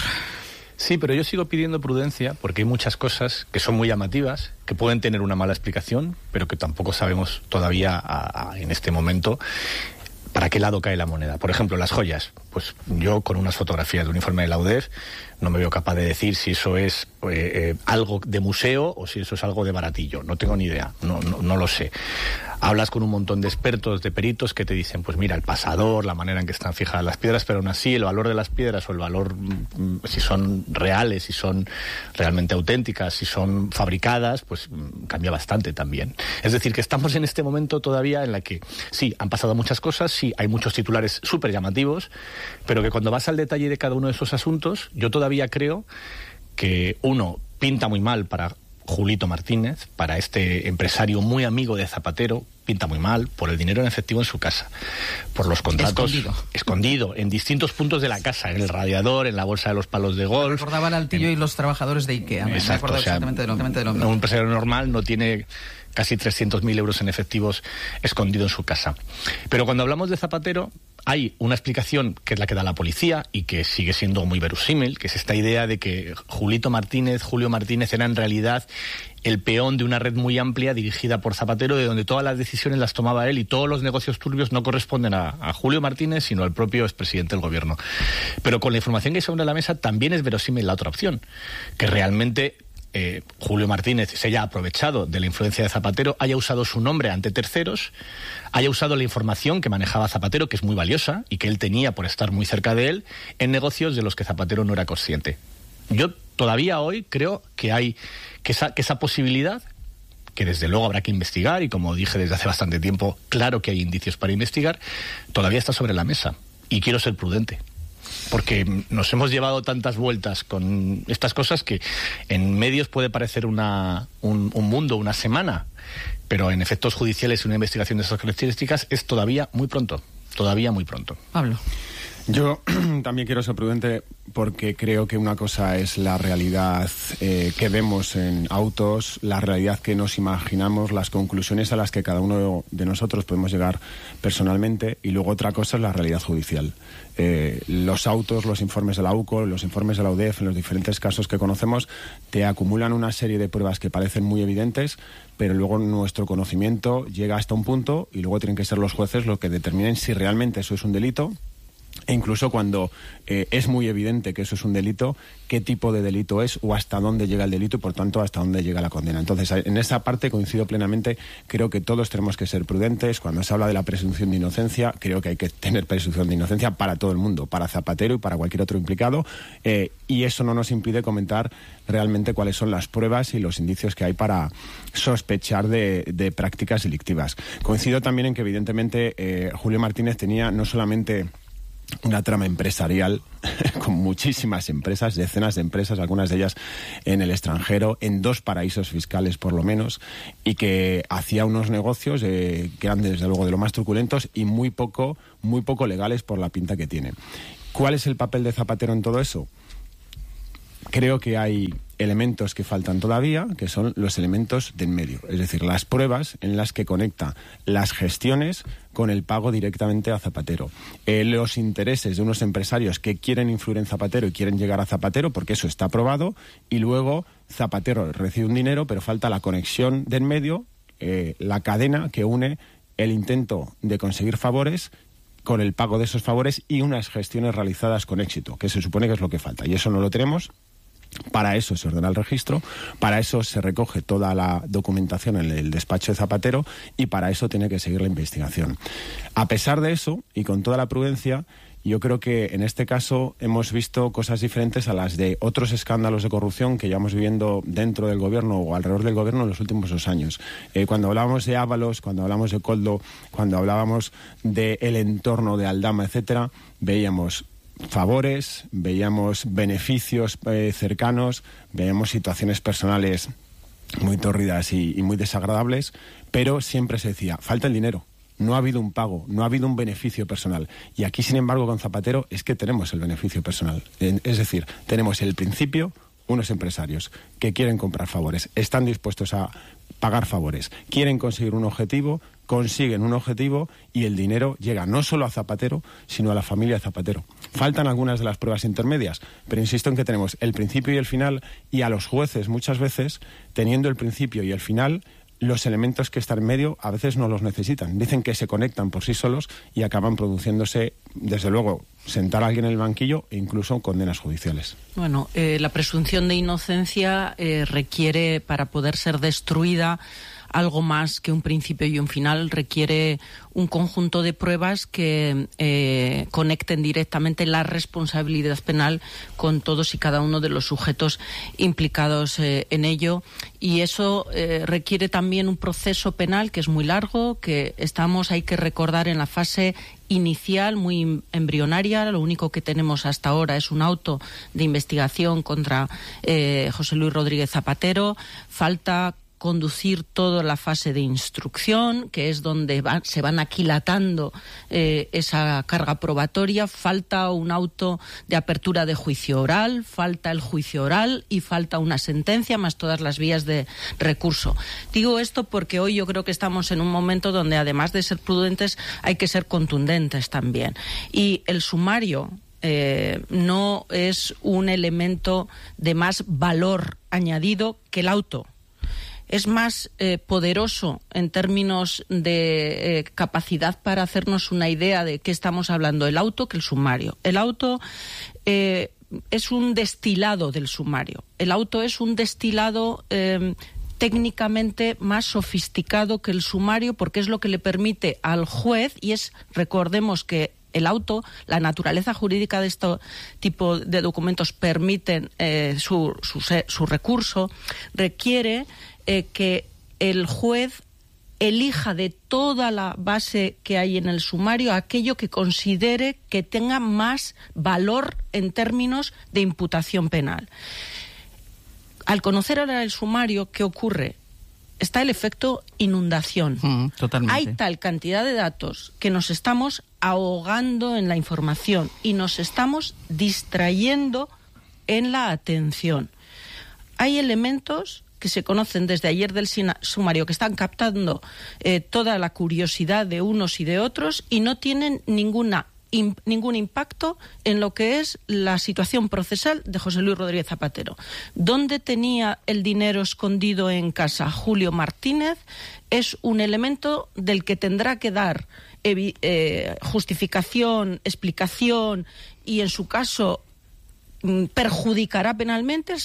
Sí, pero yo sigo pidiendo prudencia porque hay muchas cosas que son muy llamativas, que pueden tener una mala explicación, pero que tampoco sabemos todavía a, a, en este momento para qué lado cae la moneda. Por ejemplo, las joyas. Pues yo con unas fotografías de un informe de la U D E F no me veo capaz de decir si eso es eh, eh, algo de museo o si eso es algo de baratillo. No tengo ni idea, no, no, no lo sé. Hablas con un montón de expertos, de peritos que te dicen, pues mira, el pasador, la manera en que están fijadas las piedras, pero aún así el valor de las piedras o el valor, si son reales, si son realmente auténticas, si son fabricadas, pues cambia bastante también. Es decir, que estamos en este momento todavía en la que sí, han pasado muchas cosas, sí, hay muchos titulares súper llamativos, pero que cuando vas al detalle de cada uno de esos asuntos, yo todavía creo que uno pinta muy mal para Julito Martínez, para este empresario muy amigo de Zapatero, pinta muy mal por el dinero en efectivo en su casa, por los contratos escondido, escondido en distintos puntos de la casa, en el radiador, en la bolsa de los palos de golf. Me recordaba el Altillo en... y los trabajadores de Ikea. Me Exacto, me o sea, exactamente de lo, de lo mismo. Un empresario normal no tiene casi trescientos mil euros en efectivos escondido en su casa. Pero cuando hablamos de Zapatero, hay una explicación que es la que da la policía y que sigue siendo muy verosímil, que es esta idea de que Julito Martínez, Julio Martínez era en realidad el peón de una red muy amplia dirigida por Zapatero, de donde todas las decisiones las tomaba él y todos los negocios turbios no corresponden a, a Julio Martínez, sino al propio expresidente del gobierno. Pero con la información que hay sobre la mesa también es verosímil la otra opción, que realmente Eh, Julio Martínez se haya aprovechado de la influencia de Zapatero, haya usado su nombre ante terceros, haya usado la información que manejaba Zapatero, que es muy valiosa y que él tenía por estar muy cerca de él, en negocios de los que Zapatero no era consciente. Yo todavía hoy creo que hay que esa, que esa posibilidad, que desde luego habrá que investigar, y como dije desde hace bastante tiempo, claro que hay indicios para investigar, todavía está sobre la mesa. Y quiero ser prudente, porque nos hemos llevado tantas vueltas con estas cosas que en medios puede parecer una, un, un mundo, una semana, pero en efectos judiciales una investigación de esas características es todavía muy pronto, todavía muy pronto. Pablo. Yo también quiero ser prudente porque creo que una cosa es la realidad eh, que vemos en autos, la realidad que nos imaginamos, las conclusiones a las que cada uno de nosotros podemos llegar personalmente, y luego otra cosa es la realidad judicial. Eh, los autos, los informes de la U C O, los informes de la U D E F, en los diferentes casos que conocemos, te acumulan una serie de pruebas que parecen muy evidentes, pero luego nuestro conocimiento llega hasta un punto y luego tienen que ser los jueces los que determinen si realmente eso es un delito. E incluso cuando eh, es muy evidente que eso es un delito, qué tipo de delito es o hasta dónde llega el delito y, por tanto, hasta dónde llega la condena. Entonces, en esa parte coincido plenamente. Creo que todos tenemos que ser prudentes. Cuando se habla de la presunción de inocencia, creo que hay que tener presunción de inocencia para todo el mundo, para Zapatero y para cualquier otro implicado. Eh, y eso no nos impide comentar realmente cuáles son las pruebas y los indicios que hay para sospechar de, de prácticas delictivas. Coincido también en que, evidentemente, eh, Julio Martínez tenía no solamente una trama empresarial con muchísimas empresas, decenas de empresas, algunas de ellas en el extranjero, en dos paraísos fiscales por lo menos, y que hacía unos negocios eh, que eran desde luego de lo más truculentos y muy poco, muy poco legales por la pinta que tienen. ¿Cuál es el papel de Zapatero en todo eso? Creo que hay elementos que faltan todavía, que son los elementos del medio, es decir, las pruebas en las que conecta las gestiones con el pago directamente a Zapatero. Eh, los intereses de unos empresarios que quieren influir en Zapatero y quieren llegar a Zapatero, porque eso está aprobado, y luego Zapatero recibe un dinero, pero falta la conexión del medio, eh, la cadena que une el intento de conseguir favores con el pago de esos favores y unas gestiones realizadas con éxito, que se supone que es lo que falta. Y eso no lo tenemos. Para eso se ordena el registro, para eso se recoge toda la documentación en el despacho de Zapatero y para eso tiene que seguir la investigación. A pesar de eso, y con toda la prudencia, yo creo que en este caso hemos visto cosas diferentes a las de otros escándalos de corrupción que llevamos viviendo dentro del gobierno o alrededor del gobierno en los últimos dos años. Eh, cuando hablábamos de Ábalos, cuando hablamos de Koldo, cuando hablábamos del entorno de Aldama, etcétera, veíamos favores, veíamos beneficios eh, cercanos, veíamos situaciones personales muy tórridas y, y muy desagradables, pero siempre se decía, falta el dinero. No ha habido un pago, no ha habido un beneficio personal. Y aquí, sin embargo, con Zapatero es que tenemos el beneficio personal. Es decir, tenemos el principio, unos empresarios que quieren comprar favores, están dispuestos a pagar favores, quieren conseguir un objetivo, consiguen un objetivo y el dinero llega no solo a Zapatero, sino a la familia de Zapatero. Faltan algunas de las pruebas intermedias, pero insisto en que tenemos el principio y el final, y a los jueces muchas veces, teniendo el principio y el final, los elementos que están en medio a veces no los necesitan. Dicen que se conectan por sí solos y acaban produciéndose, desde luego, sentar a alguien en el banquillo e incluso condenas judiciales. Bueno, eh, la presunción de inocencia eh, requiere, para poder ser destruida, algo más que un principio y un final, requiere un conjunto de pruebas que eh, conecten directamente la responsabilidad penal con todos y cada uno de los sujetos implicados eh, en ello, y eso eh, requiere también un proceso penal que es muy largo, que estamos, hay que recordar, en la fase inicial, muy embrionaria. Lo único que tenemos hasta ahora es un auto de investigación contra eh, José Luis Rodríguez Zapatero. Falta conducir toda la fase de instrucción, que es donde va, se van aquilatando eh, esa carga probatoria. Falta un auto de apertura de juicio oral, falta el juicio oral y falta una sentencia, más todas las vías de recurso. Digo esto porque hoy yo creo que estamos en un momento donde, además de ser prudentes, hay que ser contundentes también. Y el sumario eh, no es un elemento de más valor añadido que el auto. Es más eh, poderoso en términos de eh, capacidad para hacernos una idea de qué estamos hablando el auto que el sumario. El auto eh, es un destilado del sumario. El auto es un destilado eh, técnicamente más sofisticado que el sumario, porque es lo que le permite al juez, y es, recordemos que el auto, la naturaleza jurídica de este tipo de documentos permiten eh, su, su, su recurso, requiere eh, que el juez elija de toda la base que hay en el sumario aquello que considere que tenga más valor en términos de imputación penal. Al conocer ahora el sumario, ¿qué ocurre? Está el efecto inundación. Mm, totalmente. Hay tal cantidad de datos que nos estamos ahogando en la información y nos estamos distrayendo en la atención. Hay elementos que se conocen desde ayer del sumario que están captando eh, toda la curiosidad de unos y de otros y no tienen ninguna In, ningún impacto en lo que es la situación procesal de José Luis Rodríguez Zapatero. ¿Dónde tenía el dinero escondido en casa Julio Martínez? Es un elemento del que tendrá que dar eh, eh, justificación, explicación y, en su caso, perjudicará penalmente el señor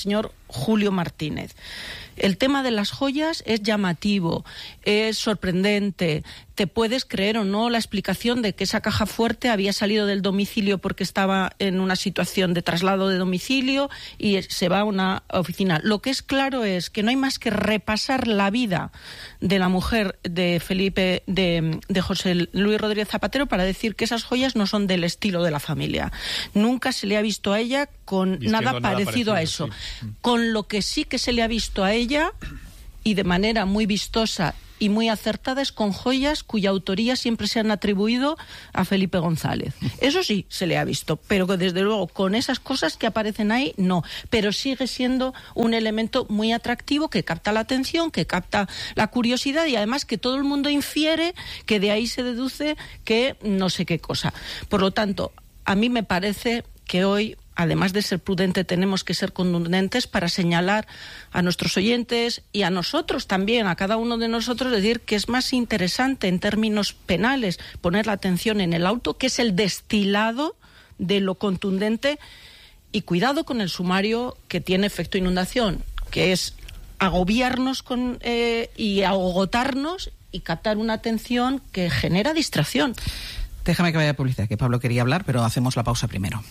Julio Martínez. El tema de las joyas es llamativo, es sorprendente. Te puedes creer o no la explicación de que esa caja fuerte había salido del domicilio porque estaba en una situación de traslado de domicilio y se va a una oficina. Lo que es claro es que no hay más que repasar la vida de la mujer de Felipe, de, de José Luis Rodríguez Zapatero, para decir que esas joyas no son del estilo de la familia. Nunca se le ha visto a ella con nada, nada parecido, parecido a eso. Sí. Con lo que sí que se le ha visto a ella, y de manera muy vistosa y muy acertada, es con joyas cuya autoría siempre se han atribuido a Felipe González. Eso sí se le ha visto, pero que desde luego con esas cosas que aparecen ahí, no. Pero sigue siendo un elemento muy atractivo que capta la atención, que capta la curiosidad y además que todo el mundo infiere que de ahí se deduce que no sé qué cosa. Por lo tanto, a mí me parece que hoy, además de ser prudente, tenemos que ser contundentes para señalar a nuestros oyentes y a nosotros también, a cada uno de nosotros, decir que es más interesante en términos penales poner la atención en el auto, que es el destilado de lo contundente, y cuidado con el sumario que tiene efecto inundación, que es agobiarnos con, eh, y agotarnos y captar una atención que genera distracción. Déjame que vaya a publicidad, que Pablo quería hablar, pero hacemos la pausa primero.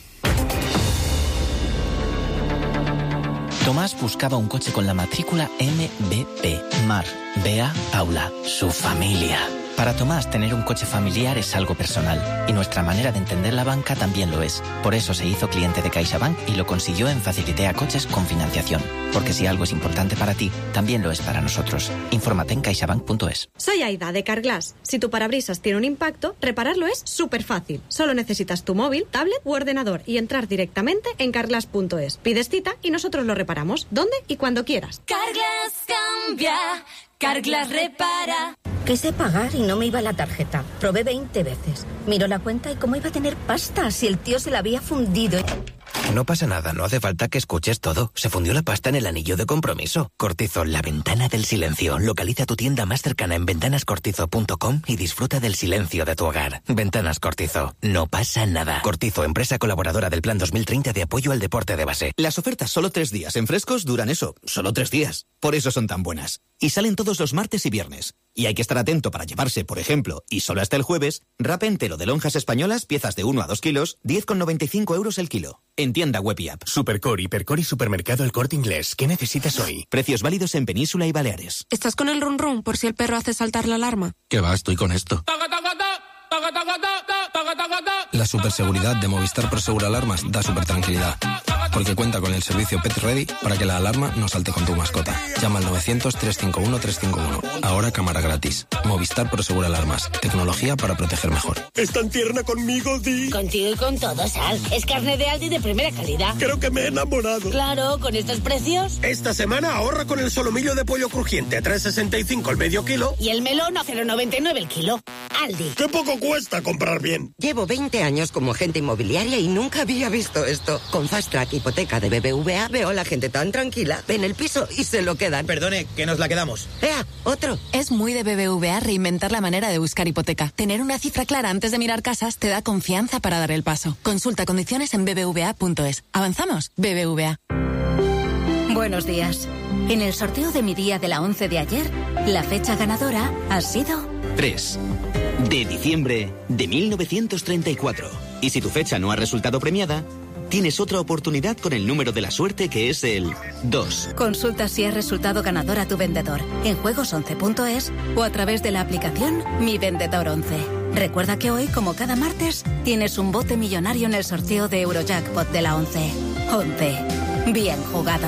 Tomás buscaba un coche con la matrícula M B P. Mar, Bea, Paula, su familia. Para Tomás, tener un coche familiar es algo personal, y nuestra manera de entender la banca también lo es. Por eso se hizo cliente de CaixaBank y lo consiguió en Facilitea Coches con financiación. Porque si algo es importante para ti, también lo es para nosotros. Infórmate en caixabank punto es. Soy Aida, de Carglass. Si tu parabrisas tiene un impacto, repararlo es súper fácil. Solo necesitas tu móvil, tablet u ordenador y entrar directamente en carglass punto es. Pides cita y nosotros lo reparamos, donde y cuando quieras. Carglass cambia, Carglass repara. Quise pagar y no me iba la tarjeta. Probé veinte veces. Miró la cuenta y cómo iba a tener pasta si el tío se la había fundido. No pasa nada, no hace falta que escuches todo. Se fundió la pasta en el anillo de compromiso. Cortizo, la ventana del silencio. Localiza tu tienda más cercana en ventanas cortizo punto com y disfruta del silencio de tu hogar. Ventanas Cortizo. No pasa nada. Cortizo, empresa colaboradora del Plan dos mil treinta de apoyo al deporte de base. Las ofertas solo tres días en Frescos duran eso, solo tres días. Por eso son tan buenas. Y salen todos los martes y viernes. Y hay que estar atento para llevarse, por ejemplo, y solo hasta el jueves, rapa entero de lonjas españolas, piezas de uno a dos kilos, diez con noventa y cinco euros el kilo. En tienda web y app. Supercore, Hipercore y Supermercado El Corte Inglés. ¿Qué necesitas hoy? Precios válidos en Península y Baleares. ¿Estás con el run run por si el perro hace saltar la alarma? ¿Qué va? Estoy con esto. La superseguridad de Movistar Prosegur Alarmas da super tranquilidad, porque cuenta con el servicio Pet Ready para que la alarma no salte con tu mascota. Llama al novecientos, trescientos cincuenta y uno, trescientos cincuenta y uno. Ahora cámara gratis. Movistar Prosegur Alarmas. Tecnología para proteger mejor. ¿Es tan tierna conmigo, Di? Contigo y con todo, Sal. Es carne de Aldi de primera calidad. Creo que me he enamorado. Claro, con estos precios. Esta semana ahorra con el solomillo de pollo crujiente a tres sesenta y cinco el medio kilo. Y el melón a cero noventa y nueve el kilo. Aldi. ¡Qué poco cuesta comprar bien! Llevo veinte años como agente inmobiliaria y nunca había visto esto. Con Fast Track Hipoteca de B B V A veo a la gente tan tranquila. Ven el piso y se lo quedan. Perdone, que nos la quedamos. ¡Ea! Otro. Es muy de B B V A reinventar la manera de buscar hipoteca. Tener una cifra clara antes de mirar casas te da confianza para dar el paso. Consulta condiciones en b b v a punto es. ¿Avanzamos? B B V A. Buenos días. En el sorteo de mi día de la once de ayer, la fecha ganadora ha sido... tres. De diciembre de mil novecientos treinta y cuatro. Y si tu fecha no ha resultado premiada, tienes otra oportunidad con el número de la suerte, que es el dos. Consulta si has resultado ganador a tu vendedor en juegos once punto es o a través de la aplicación Mi Vendedor once. Recuerda que hoy, como cada martes, tienes un bote millonario en el sorteo de Eurojackpot de la once. once. Bien jugado.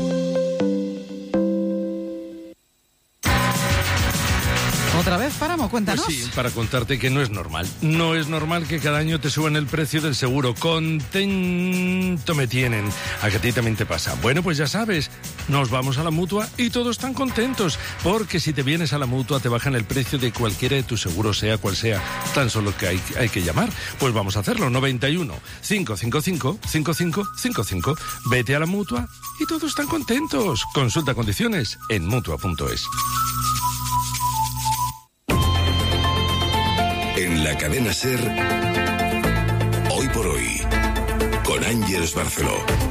¿Otra vez, Páramo? Cuéntanos. Pues sí, para contarte que no es normal. No es normal que cada año te suban el precio del seguro. Contento me tienen. ¿A que a ti también te pasa? Bueno, pues ya sabes, nos vamos a la Mutua y todos están contentos, porque si te vienes a la Mutua te bajan el precio de cualquiera de tus seguros, sea cual sea. Tan solo que hay, hay que llamar. Pues vamos a hacerlo. noventa y uno, cinco cinco cinco, cinco cinco cinco cinco. Vete a la Mutua y todos están contentos. Consulta condiciones en mutua punto es. En la cadena SER, Hoy por Hoy, con Ángeles Barceló.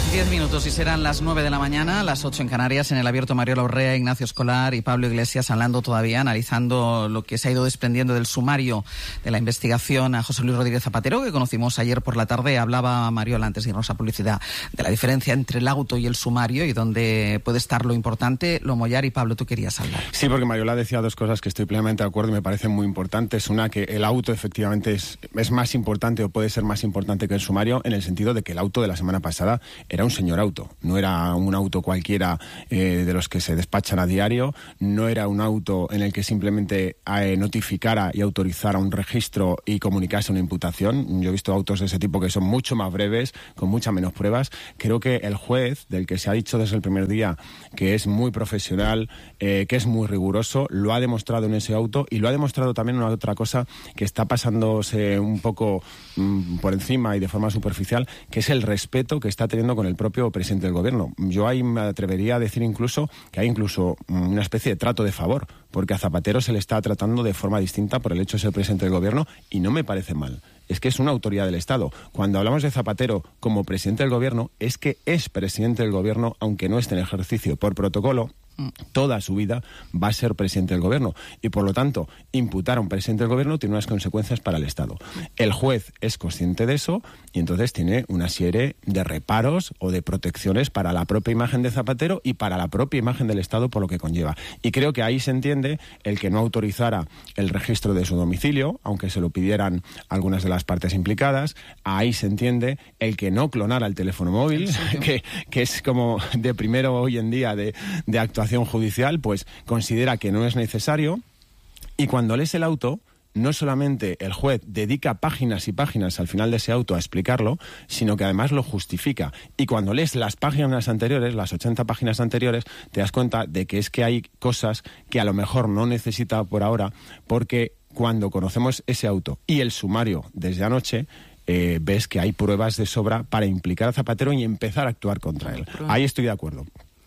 Diez minutos y serán las nueve de la mañana, las ocho en Canarias, en el abierto Mariola Urrea, Ignacio Escolar y Pablo Iglesias hablando todavía, analizando lo que se ha ido desprendiendo del sumario de la investigación a José Luis Rodríguez Zapatero, que conocimos ayer por la tarde. Hablaba Mariola, antes de irnos a publicidad, de la diferencia entre el auto y el sumario y dónde puede estar lo importante. Lo Mollar y Pablo, tú querías hablar. Sí, porque Mariola decía dos cosas que estoy plenamente de acuerdo y me parecen muy importantes. Una, que el auto efectivamente es, es más importante o puede ser más importante que el sumario, en el sentido de que el auto de la semana pasada era un señor auto, no era un auto cualquiera eh, de los que se despachan a diario, no era un auto en el que simplemente eh, notificara y autorizara un registro y comunicase una imputación. Yo he visto autos de ese tipo que son mucho más breves, con muchas menos pruebas. Creo que el juez, del que se ha dicho desde el primer día que es muy profesional, eh, que es muy riguroso, lo ha demostrado en ese auto, y lo ha demostrado también una otra cosa que está pasándose un poco mmm, por encima y de forma superficial, que es el respeto que está teniendo con el propio presidente del gobierno. Yo ahí me atrevería a decir incluso que hay incluso una especie de trato de favor, porque a Zapatero se le está tratando de forma distinta por el hecho de ser presidente del gobierno, y no me parece mal. Es que es una autoridad del Estado. Cuando hablamos de Zapatero como presidente del gobierno, es que es presidente del gobierno, aunque no esté en ejercicio. Por protocolo, toda su vida va a ser presidente del gobierno, y por lo tanto imputar a un presidente del gobierno tiene unas consecuencias para el Estado. El juez es consciente de eso y entonces tiene una serie de reparos o de protecciones para la propia imagen de Zapatero y para la propia imagen del Estado, por lo que conlleva. Y creo que ahí se entiende el que no autorizara el registro de su domicilio, aunque se lo pidieran algunas de las partes implicadas. Ahí se entiende el que no clonara el teléfono móvil, que, que es como de primero hoy en día de, de actuación judicial, pues considera que no es necesario. Y cuando lees el auto, no solamente el juez dedica páginas y páginas al final de ese auto a explicarlo, sino que además lo justifica. Y cuando lees las páginas anteriores, las ochenta páginas anteriores, te das cuenta de que es que hay cosas que a lo mejor no necesita por ahora, porque cuando conocemos ese auto y el sumario desde anoche, eh, ves que hay pruebas de sobra para implicar a Zapatero y empezar a actuar contra él. Ahí estoy de acuerdo.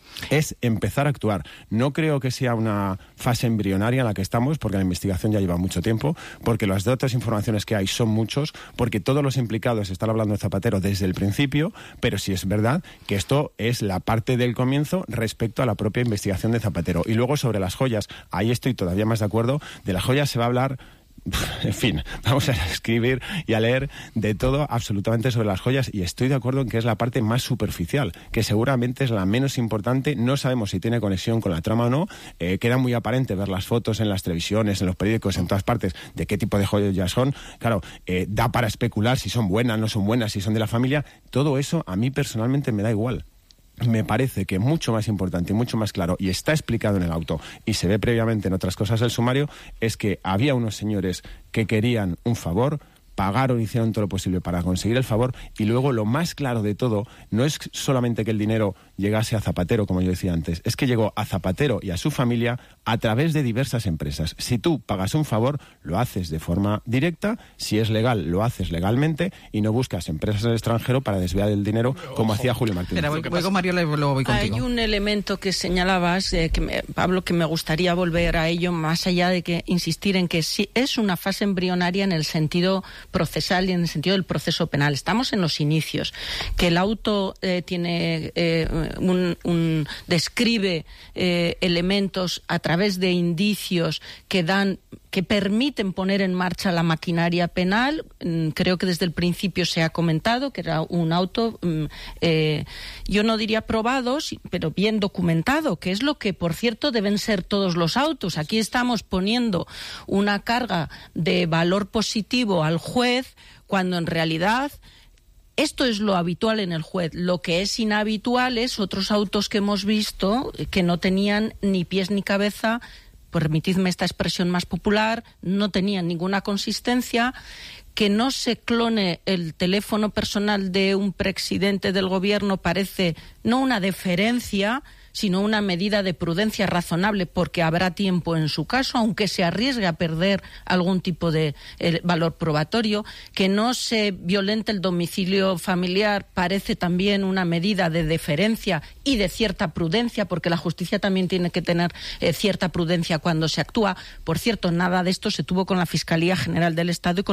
Es empezar a actuar. No creo que sea una fase embrionaria en la que estamos, porque la investigación ya lleva mucho tiempo, porque las otras informaciones que hay son muchos, porque todos los implicados están hablando de Zapatero desde el principio, pero sí es verdad que esto es la parte del comienzo respecto a la propia investigación de Zapatero. Y luego sobre las joyas, ahí estoy todavía más de acuerdo. De las joyas se va a hablar... En fin, vamos a escribir y a leer de todo absolutamente sobre las joyas, y estoy de acuerdo en que es la parte más superficial, que seguramente es la menos importante. No sabemos si tiene conexión con la trama o no. Eh, queda muy aparente ver las fotos en las televisiones, en los periódicos, en todas partes, de qué tipo de joyas son. Claro, eh, da para especular si son buenas, no son buenas, si son de la familia. Todo eso a mí personalmente me da igual. Me parece que mucho más importante y mucho más claro, y está explicado en el auto y se ve previamente en otras cosas del sumario, es que había unos señores que querían un favor, pagaron, hicieron todo lo posible para conseguir el favor, y luego lo más claro de todo no es solamente que el dinero llegase a Zapatero, como yo decía antes, es que llegó a Zapatero y a su familia a través de diversas empresas. Si tú pagas un favor, lo haces de forma directa, si es legal, lo haces legalmente, y no buscas empresas del extranjero para desviar el dinero, como hacía Julio Martínez. Pero voy, voy con Mariola y luego voy contigo. Hay un elemento que señalabas, eh, que me, Pablo, que me gustaría volver a ello, más allá de que insistir en que sí es una fase embrionaria en el sentido procesal y en el sentido del proceso penal. Estamos en los inicios. Que el auto eh, tiene eh, un, un describe eh, elementos a través de indicios que dan que permiten poner en marcha la maquinaria penal. Creo que desde el principio se ha comentado que era un auto, eh, yo no diría probado, pero bien documentado, que es lo que, por cierto, deben ser todos los autos. Aquí estamos poniendo una carga de valor positivo al juez, cuando en realidad esto es lo habitual en el juez. Lo que es inhabitual es otros autos que hemos visto que no tenían ni pies ni cabeza, permitidme esta expresión más popular, no tenían ninguna consistencia. Que no se clone el teléfono personal de un presidente del gobierno parece no una deferencia, sino una medida de prudencia razonable, porque habrá tiempo en su caso, aunque se arriesgue a perder algún tipo de eh, valor probatorio. Que no se violente el domicilio familiar parece también una medida de deferencia y de cierta prudencia, porque la justicia también tiene que tener eh, cierta prudencia cuando se actúa. Por cierto, nada de esto se tuvo con la Fiscalía General del Estado y con el fiscal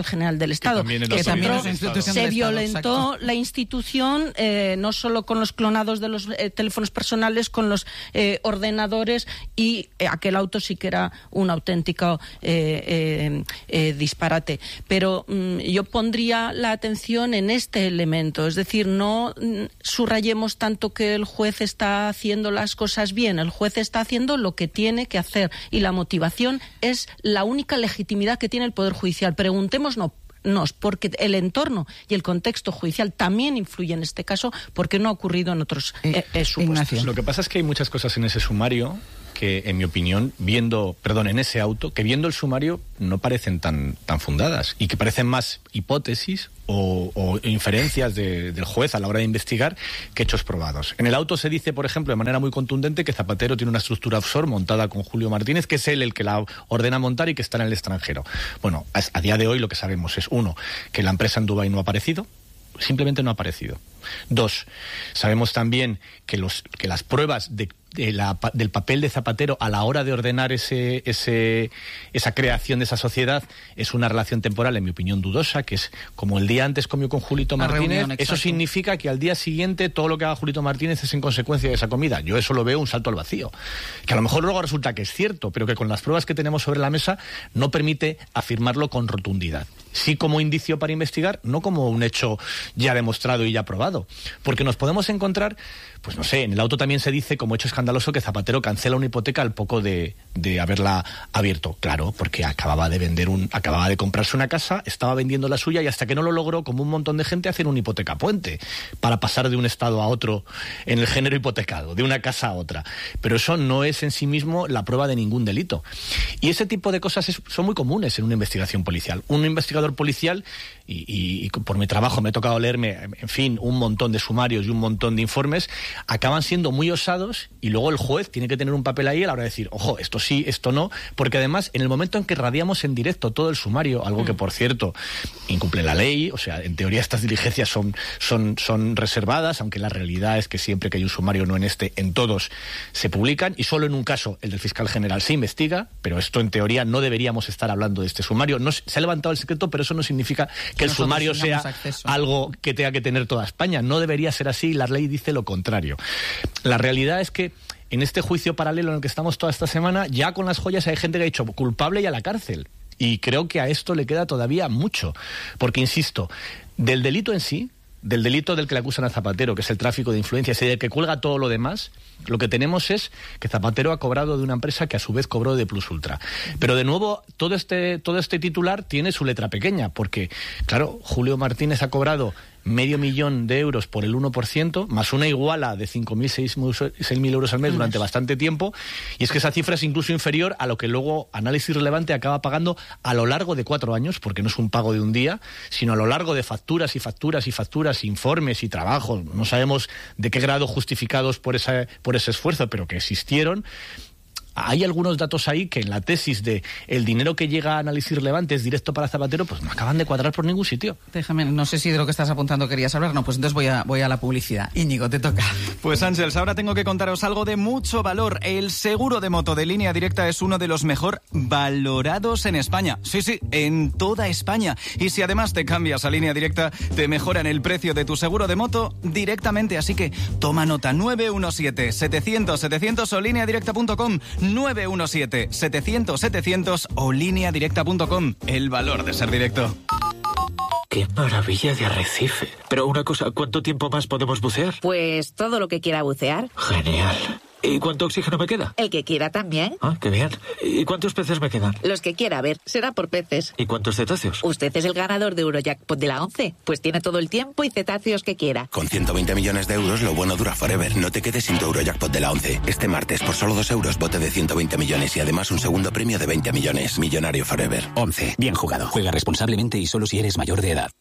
General del Estado. Que también, que también otro, es institución se del violentó Estado, la institución, eh, no solo con los clonados de los eh, teléfonos personales, con los eh, ordenadores, y eh, aquel auto sí que era un auténtico eh, eh, eh, disparate. Pero mm, yo pondría la atención en este elemento, es decir, no mm, subrayemos tanto que el juez está haciendo las cosas bien, el juez está haciendo lo que tiene que hacer, y la motivación es la única legitimidad que tiene el Poder Judicial. Preguntémonos Nos, porque el entorno y el contexto judicial también influye en este caso, porque no ha ocurrido en otros eh, eh, supuestos. Lo que pasa es que hay muchas cosas en ese sumario que, en mi opinión, viendo, perdón, en ese auto, que viendo el sumario no parecen tan, tan fundadas, y que parecen más hipótesis o, o inferencias de, del juez a la hora de investigar que hechos probados. En el auto se dice, por ejemplo, de manera muy contundente, que Zapatero tiene una estructura offshore montada con Julio Martínez, que es él el que la ordena montar y que está en el extranjero. Bueno, a, a día de hoy lo que sabemos es, uno, que la empresa en Dubái no ha aparecido, simplemente no ha aparecido. Dos, sabemos también que, los, que las pruebas de, de la, del papel de Zapatero a la hora de ordenar ese, ese, esa creación de esa sociedad es una relación temporal, en mi opinión, dudosa, que es como el día antes comió con Julito La Martínez. reunión, eso significa que al día siguiente todo lo que haga Julito Martínez es en consecuencia de esa comida. Yo eso lo veo un salto al vacío. Que a lo mejor luego resulta que es cierto, pero que con las pruebas que tenemos sobre la mesa no permite afirmarlo con rotundidad. Sí como indicio para investigar, no como un hecho ya demostrado y ya probado. Porque nos podemos encontrar, pues no sé, en el auto también se dice como hecho escandaloso que Zapatero cancela una hipoteca al poco de, de haberla abierto. Claro, porque acababa de vender un, acababa de comprarse una casa, estaba vendiendo la suya, y hasta que no lo logró, como un montón de gente, hacen una hipoteca puente para pasar de un estado a otro en el género hipotecado, de una casa a otra. Pero eso no es en sí mismo la prueba de ningún delito. Y ese tipo de cosas es, son muy comunes en una investigación policial. Un investigador policial, y, y, y por mi trabajo me ha tocado leerme, en fin, un montón de sumarios y un montón de informes, acaban siendo muy osados, y luego el juez tiene que tener un papel ahí a la hora de decir, ojo, esto sí, esto no, porque además en el momento en que radiamos en directo todo el sumario, algo que por cierto incumple la ley, o sea, en teoría estas diligencias son, son, son reservadas, aunque la realidad es que siempre que hay un sumario, no en este, en todos se publican, y solo en un caso, el del fiscal general, se investiga, pero esto en teoría no deberíamos estar hablando de este sumario. No, se ha levantado el secreto, pero eso no significa que el Nosotros sumario sea acceso. algo que tenga que tener toda España. No debería ser así, la ley dice lo contrario. La realidad es que en este juicio paralelo en el que estamos toda esta semana, ya con las joyas hay gente que ha dicho culpable y a la cárcel. Y creo que a esto le queda todavía mucho. Porque, insisto, del delito en sí, del delito del que le acusan a Zapatero, que es el tráfico de influencias, y del que cuelga todo lo demás, lo que tenemos es que Zapatero ha cobrado de una empresa que a su vez cobró de Plus Ultra. Pero de nuevo, todo este, todo este titular tiene su letra pequeña, porque, claro, Julio Martínez ha cobrado medio millón de euros por el uno por ciento, más una iguala de cinco mil, seis mil euros al mes durante bastante tiempo, y es que esa cifra es incluso inferior a lo que luego Análisis Relevante acaba pagando a lo largo de cuatro años, porque no es un pago de un día, sino a lo largo de facturas y facturas y facturas, informes y trabajos. No sabemos de qué grado justificados por, esa, por ese esfuerzo, pero que existieron. Hay algunos datos ahí que en la tesis de el dinero que llega a Análisis Relevante es directo para Zapatero, pues no acaban de cuadrar por ningún sitio. Déjame, no sé si de lo que estás apuntando querías hablar. No, pues entonces voy a, voy a la publicidad. Íñigo, te toca. Pues Ángels, ahora tengo que contaros algo de mucho valor. El seguro de moto de Línea Directa es uno de los mejor valorados en España. Sí, sí, en toda España. Y si además te cambias a Línea Directa, te mejoran el precio de tu seguro de moto directamente. Así que toma nota: nueve uno siete, setecientos, setecientos o línea directa punto com. nueve uno siete, setecientos, setecientos o línea directa punto com. El valor de ser directo. ¡Qué maravilla de arrecife! Pero una cosa, ¿cuánto tiempo más podemos bucear? Pues todo lo que quiera bucear. Genial. ¿Y cuánto oxígeno me queda? El que quiera también. Ah, qué bien. ¿Y cuántos peces me quedan? Los que quiera, a ver, será por peces. ¿Y cuántos cetáceos? Usted es el ganador de Eurojackpot de la once. Pues tiene todo el tiempo y cetáceos que quiera. Con ciento veinte millones de euros, lo bueno dura forever. No te quedes sin tu Eurojackpot de la once. Este martes, por solo dos euros, bote de ciento veinte millones y además un segundo premio de veinte millones. Millonario forever. once. Bien jugado. Juega responsablemente y solo si eres mayor de edad.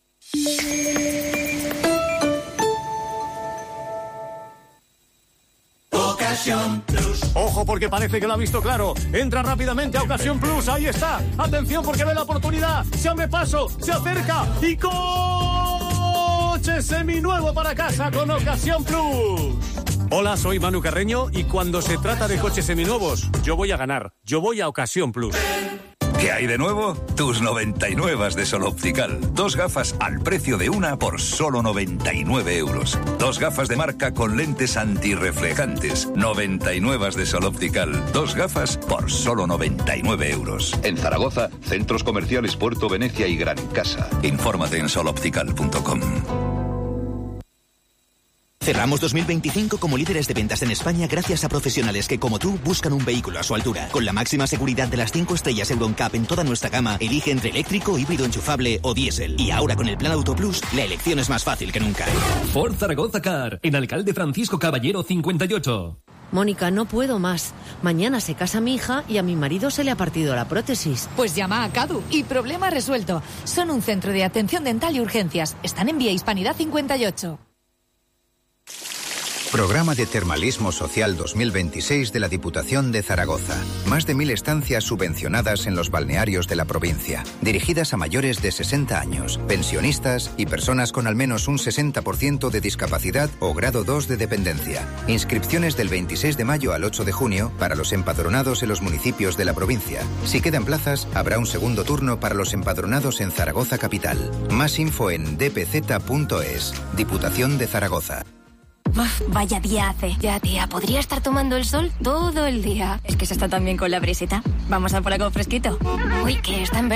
Ocasión Plus. Ojo, porque parece que lo ha visto claro. Entra rápidamente a Ocasión Plus. Ahí está. Atención, porque ve la oportunidad. Se abre paso, se acerca y coche seminuevo para casa con Ocasión Plus. Hola, soy Manu Carreño y cuando se trata de coches seminuevos, yo voy a ganar. Yo voy a Ocasión Plus. ¿Qué hay de nuevo? Tus noventa y nueve de Sol Optical. Dos gafas al precio de una por solo noventa y nueve euros. Dos gafas de marca con lentes antirreflejantes. noventa y nueve de Sol Optical. Dos gafas por solo noventa y nueve euros. En Zaragoza, centros comerciales Puerto Venecia y Gran Casa. Infórmate en sol optical punto com. Cerramos dos mil veinticinco como líderes de ventas en España gracias a profesionales que, como tú, buscan un vehículo a su altura. Con la máxima seguridad de las cinco estrellas Euro N C A P en toda nuestra gama, elige entre eléctrico, híbrido enchufable o diésel. Y ahora con el Plan Auto Plus, la elección es más fácil que nunca. Ford Zaragoza Car, en Alcalde Francisco Caballero cincuenta y ocho. Mónica, no puedo más. Mañana se casa mi hija y a mi marido se le ha partido la prótesis. Pues llama a Cadu y problema resuelto. Son un centro de atención dental y urgencias. Están en Vía Hispanidad cincuenta y ocho. Programa de Termalismo Social dos mil veintiséis de la Diputación de Zaragoza. Más de mil estancias subvencionadas en los balnearios de la provincia, dirigidas a mayores de sesenta años, pensionistas y personas con al menos un sesenta por ciento de discapacidad o grado dos de dependencia. Inscripciones del veintiséis de mayo al ocho de junio para los empadronados en los municipios de la provincia. Si quedan plazas, habrá un segundo turno para los empadronados en Zaragoza Capital. Más info en d p z punto es. Diputación de Zaragoza. Uf, vaya día hace. Ya, tía, podría estar tomando el sol todo el día. Es que se está tan bien con la brisita. Vamos a por algo fresquito. Uy, que está en verde.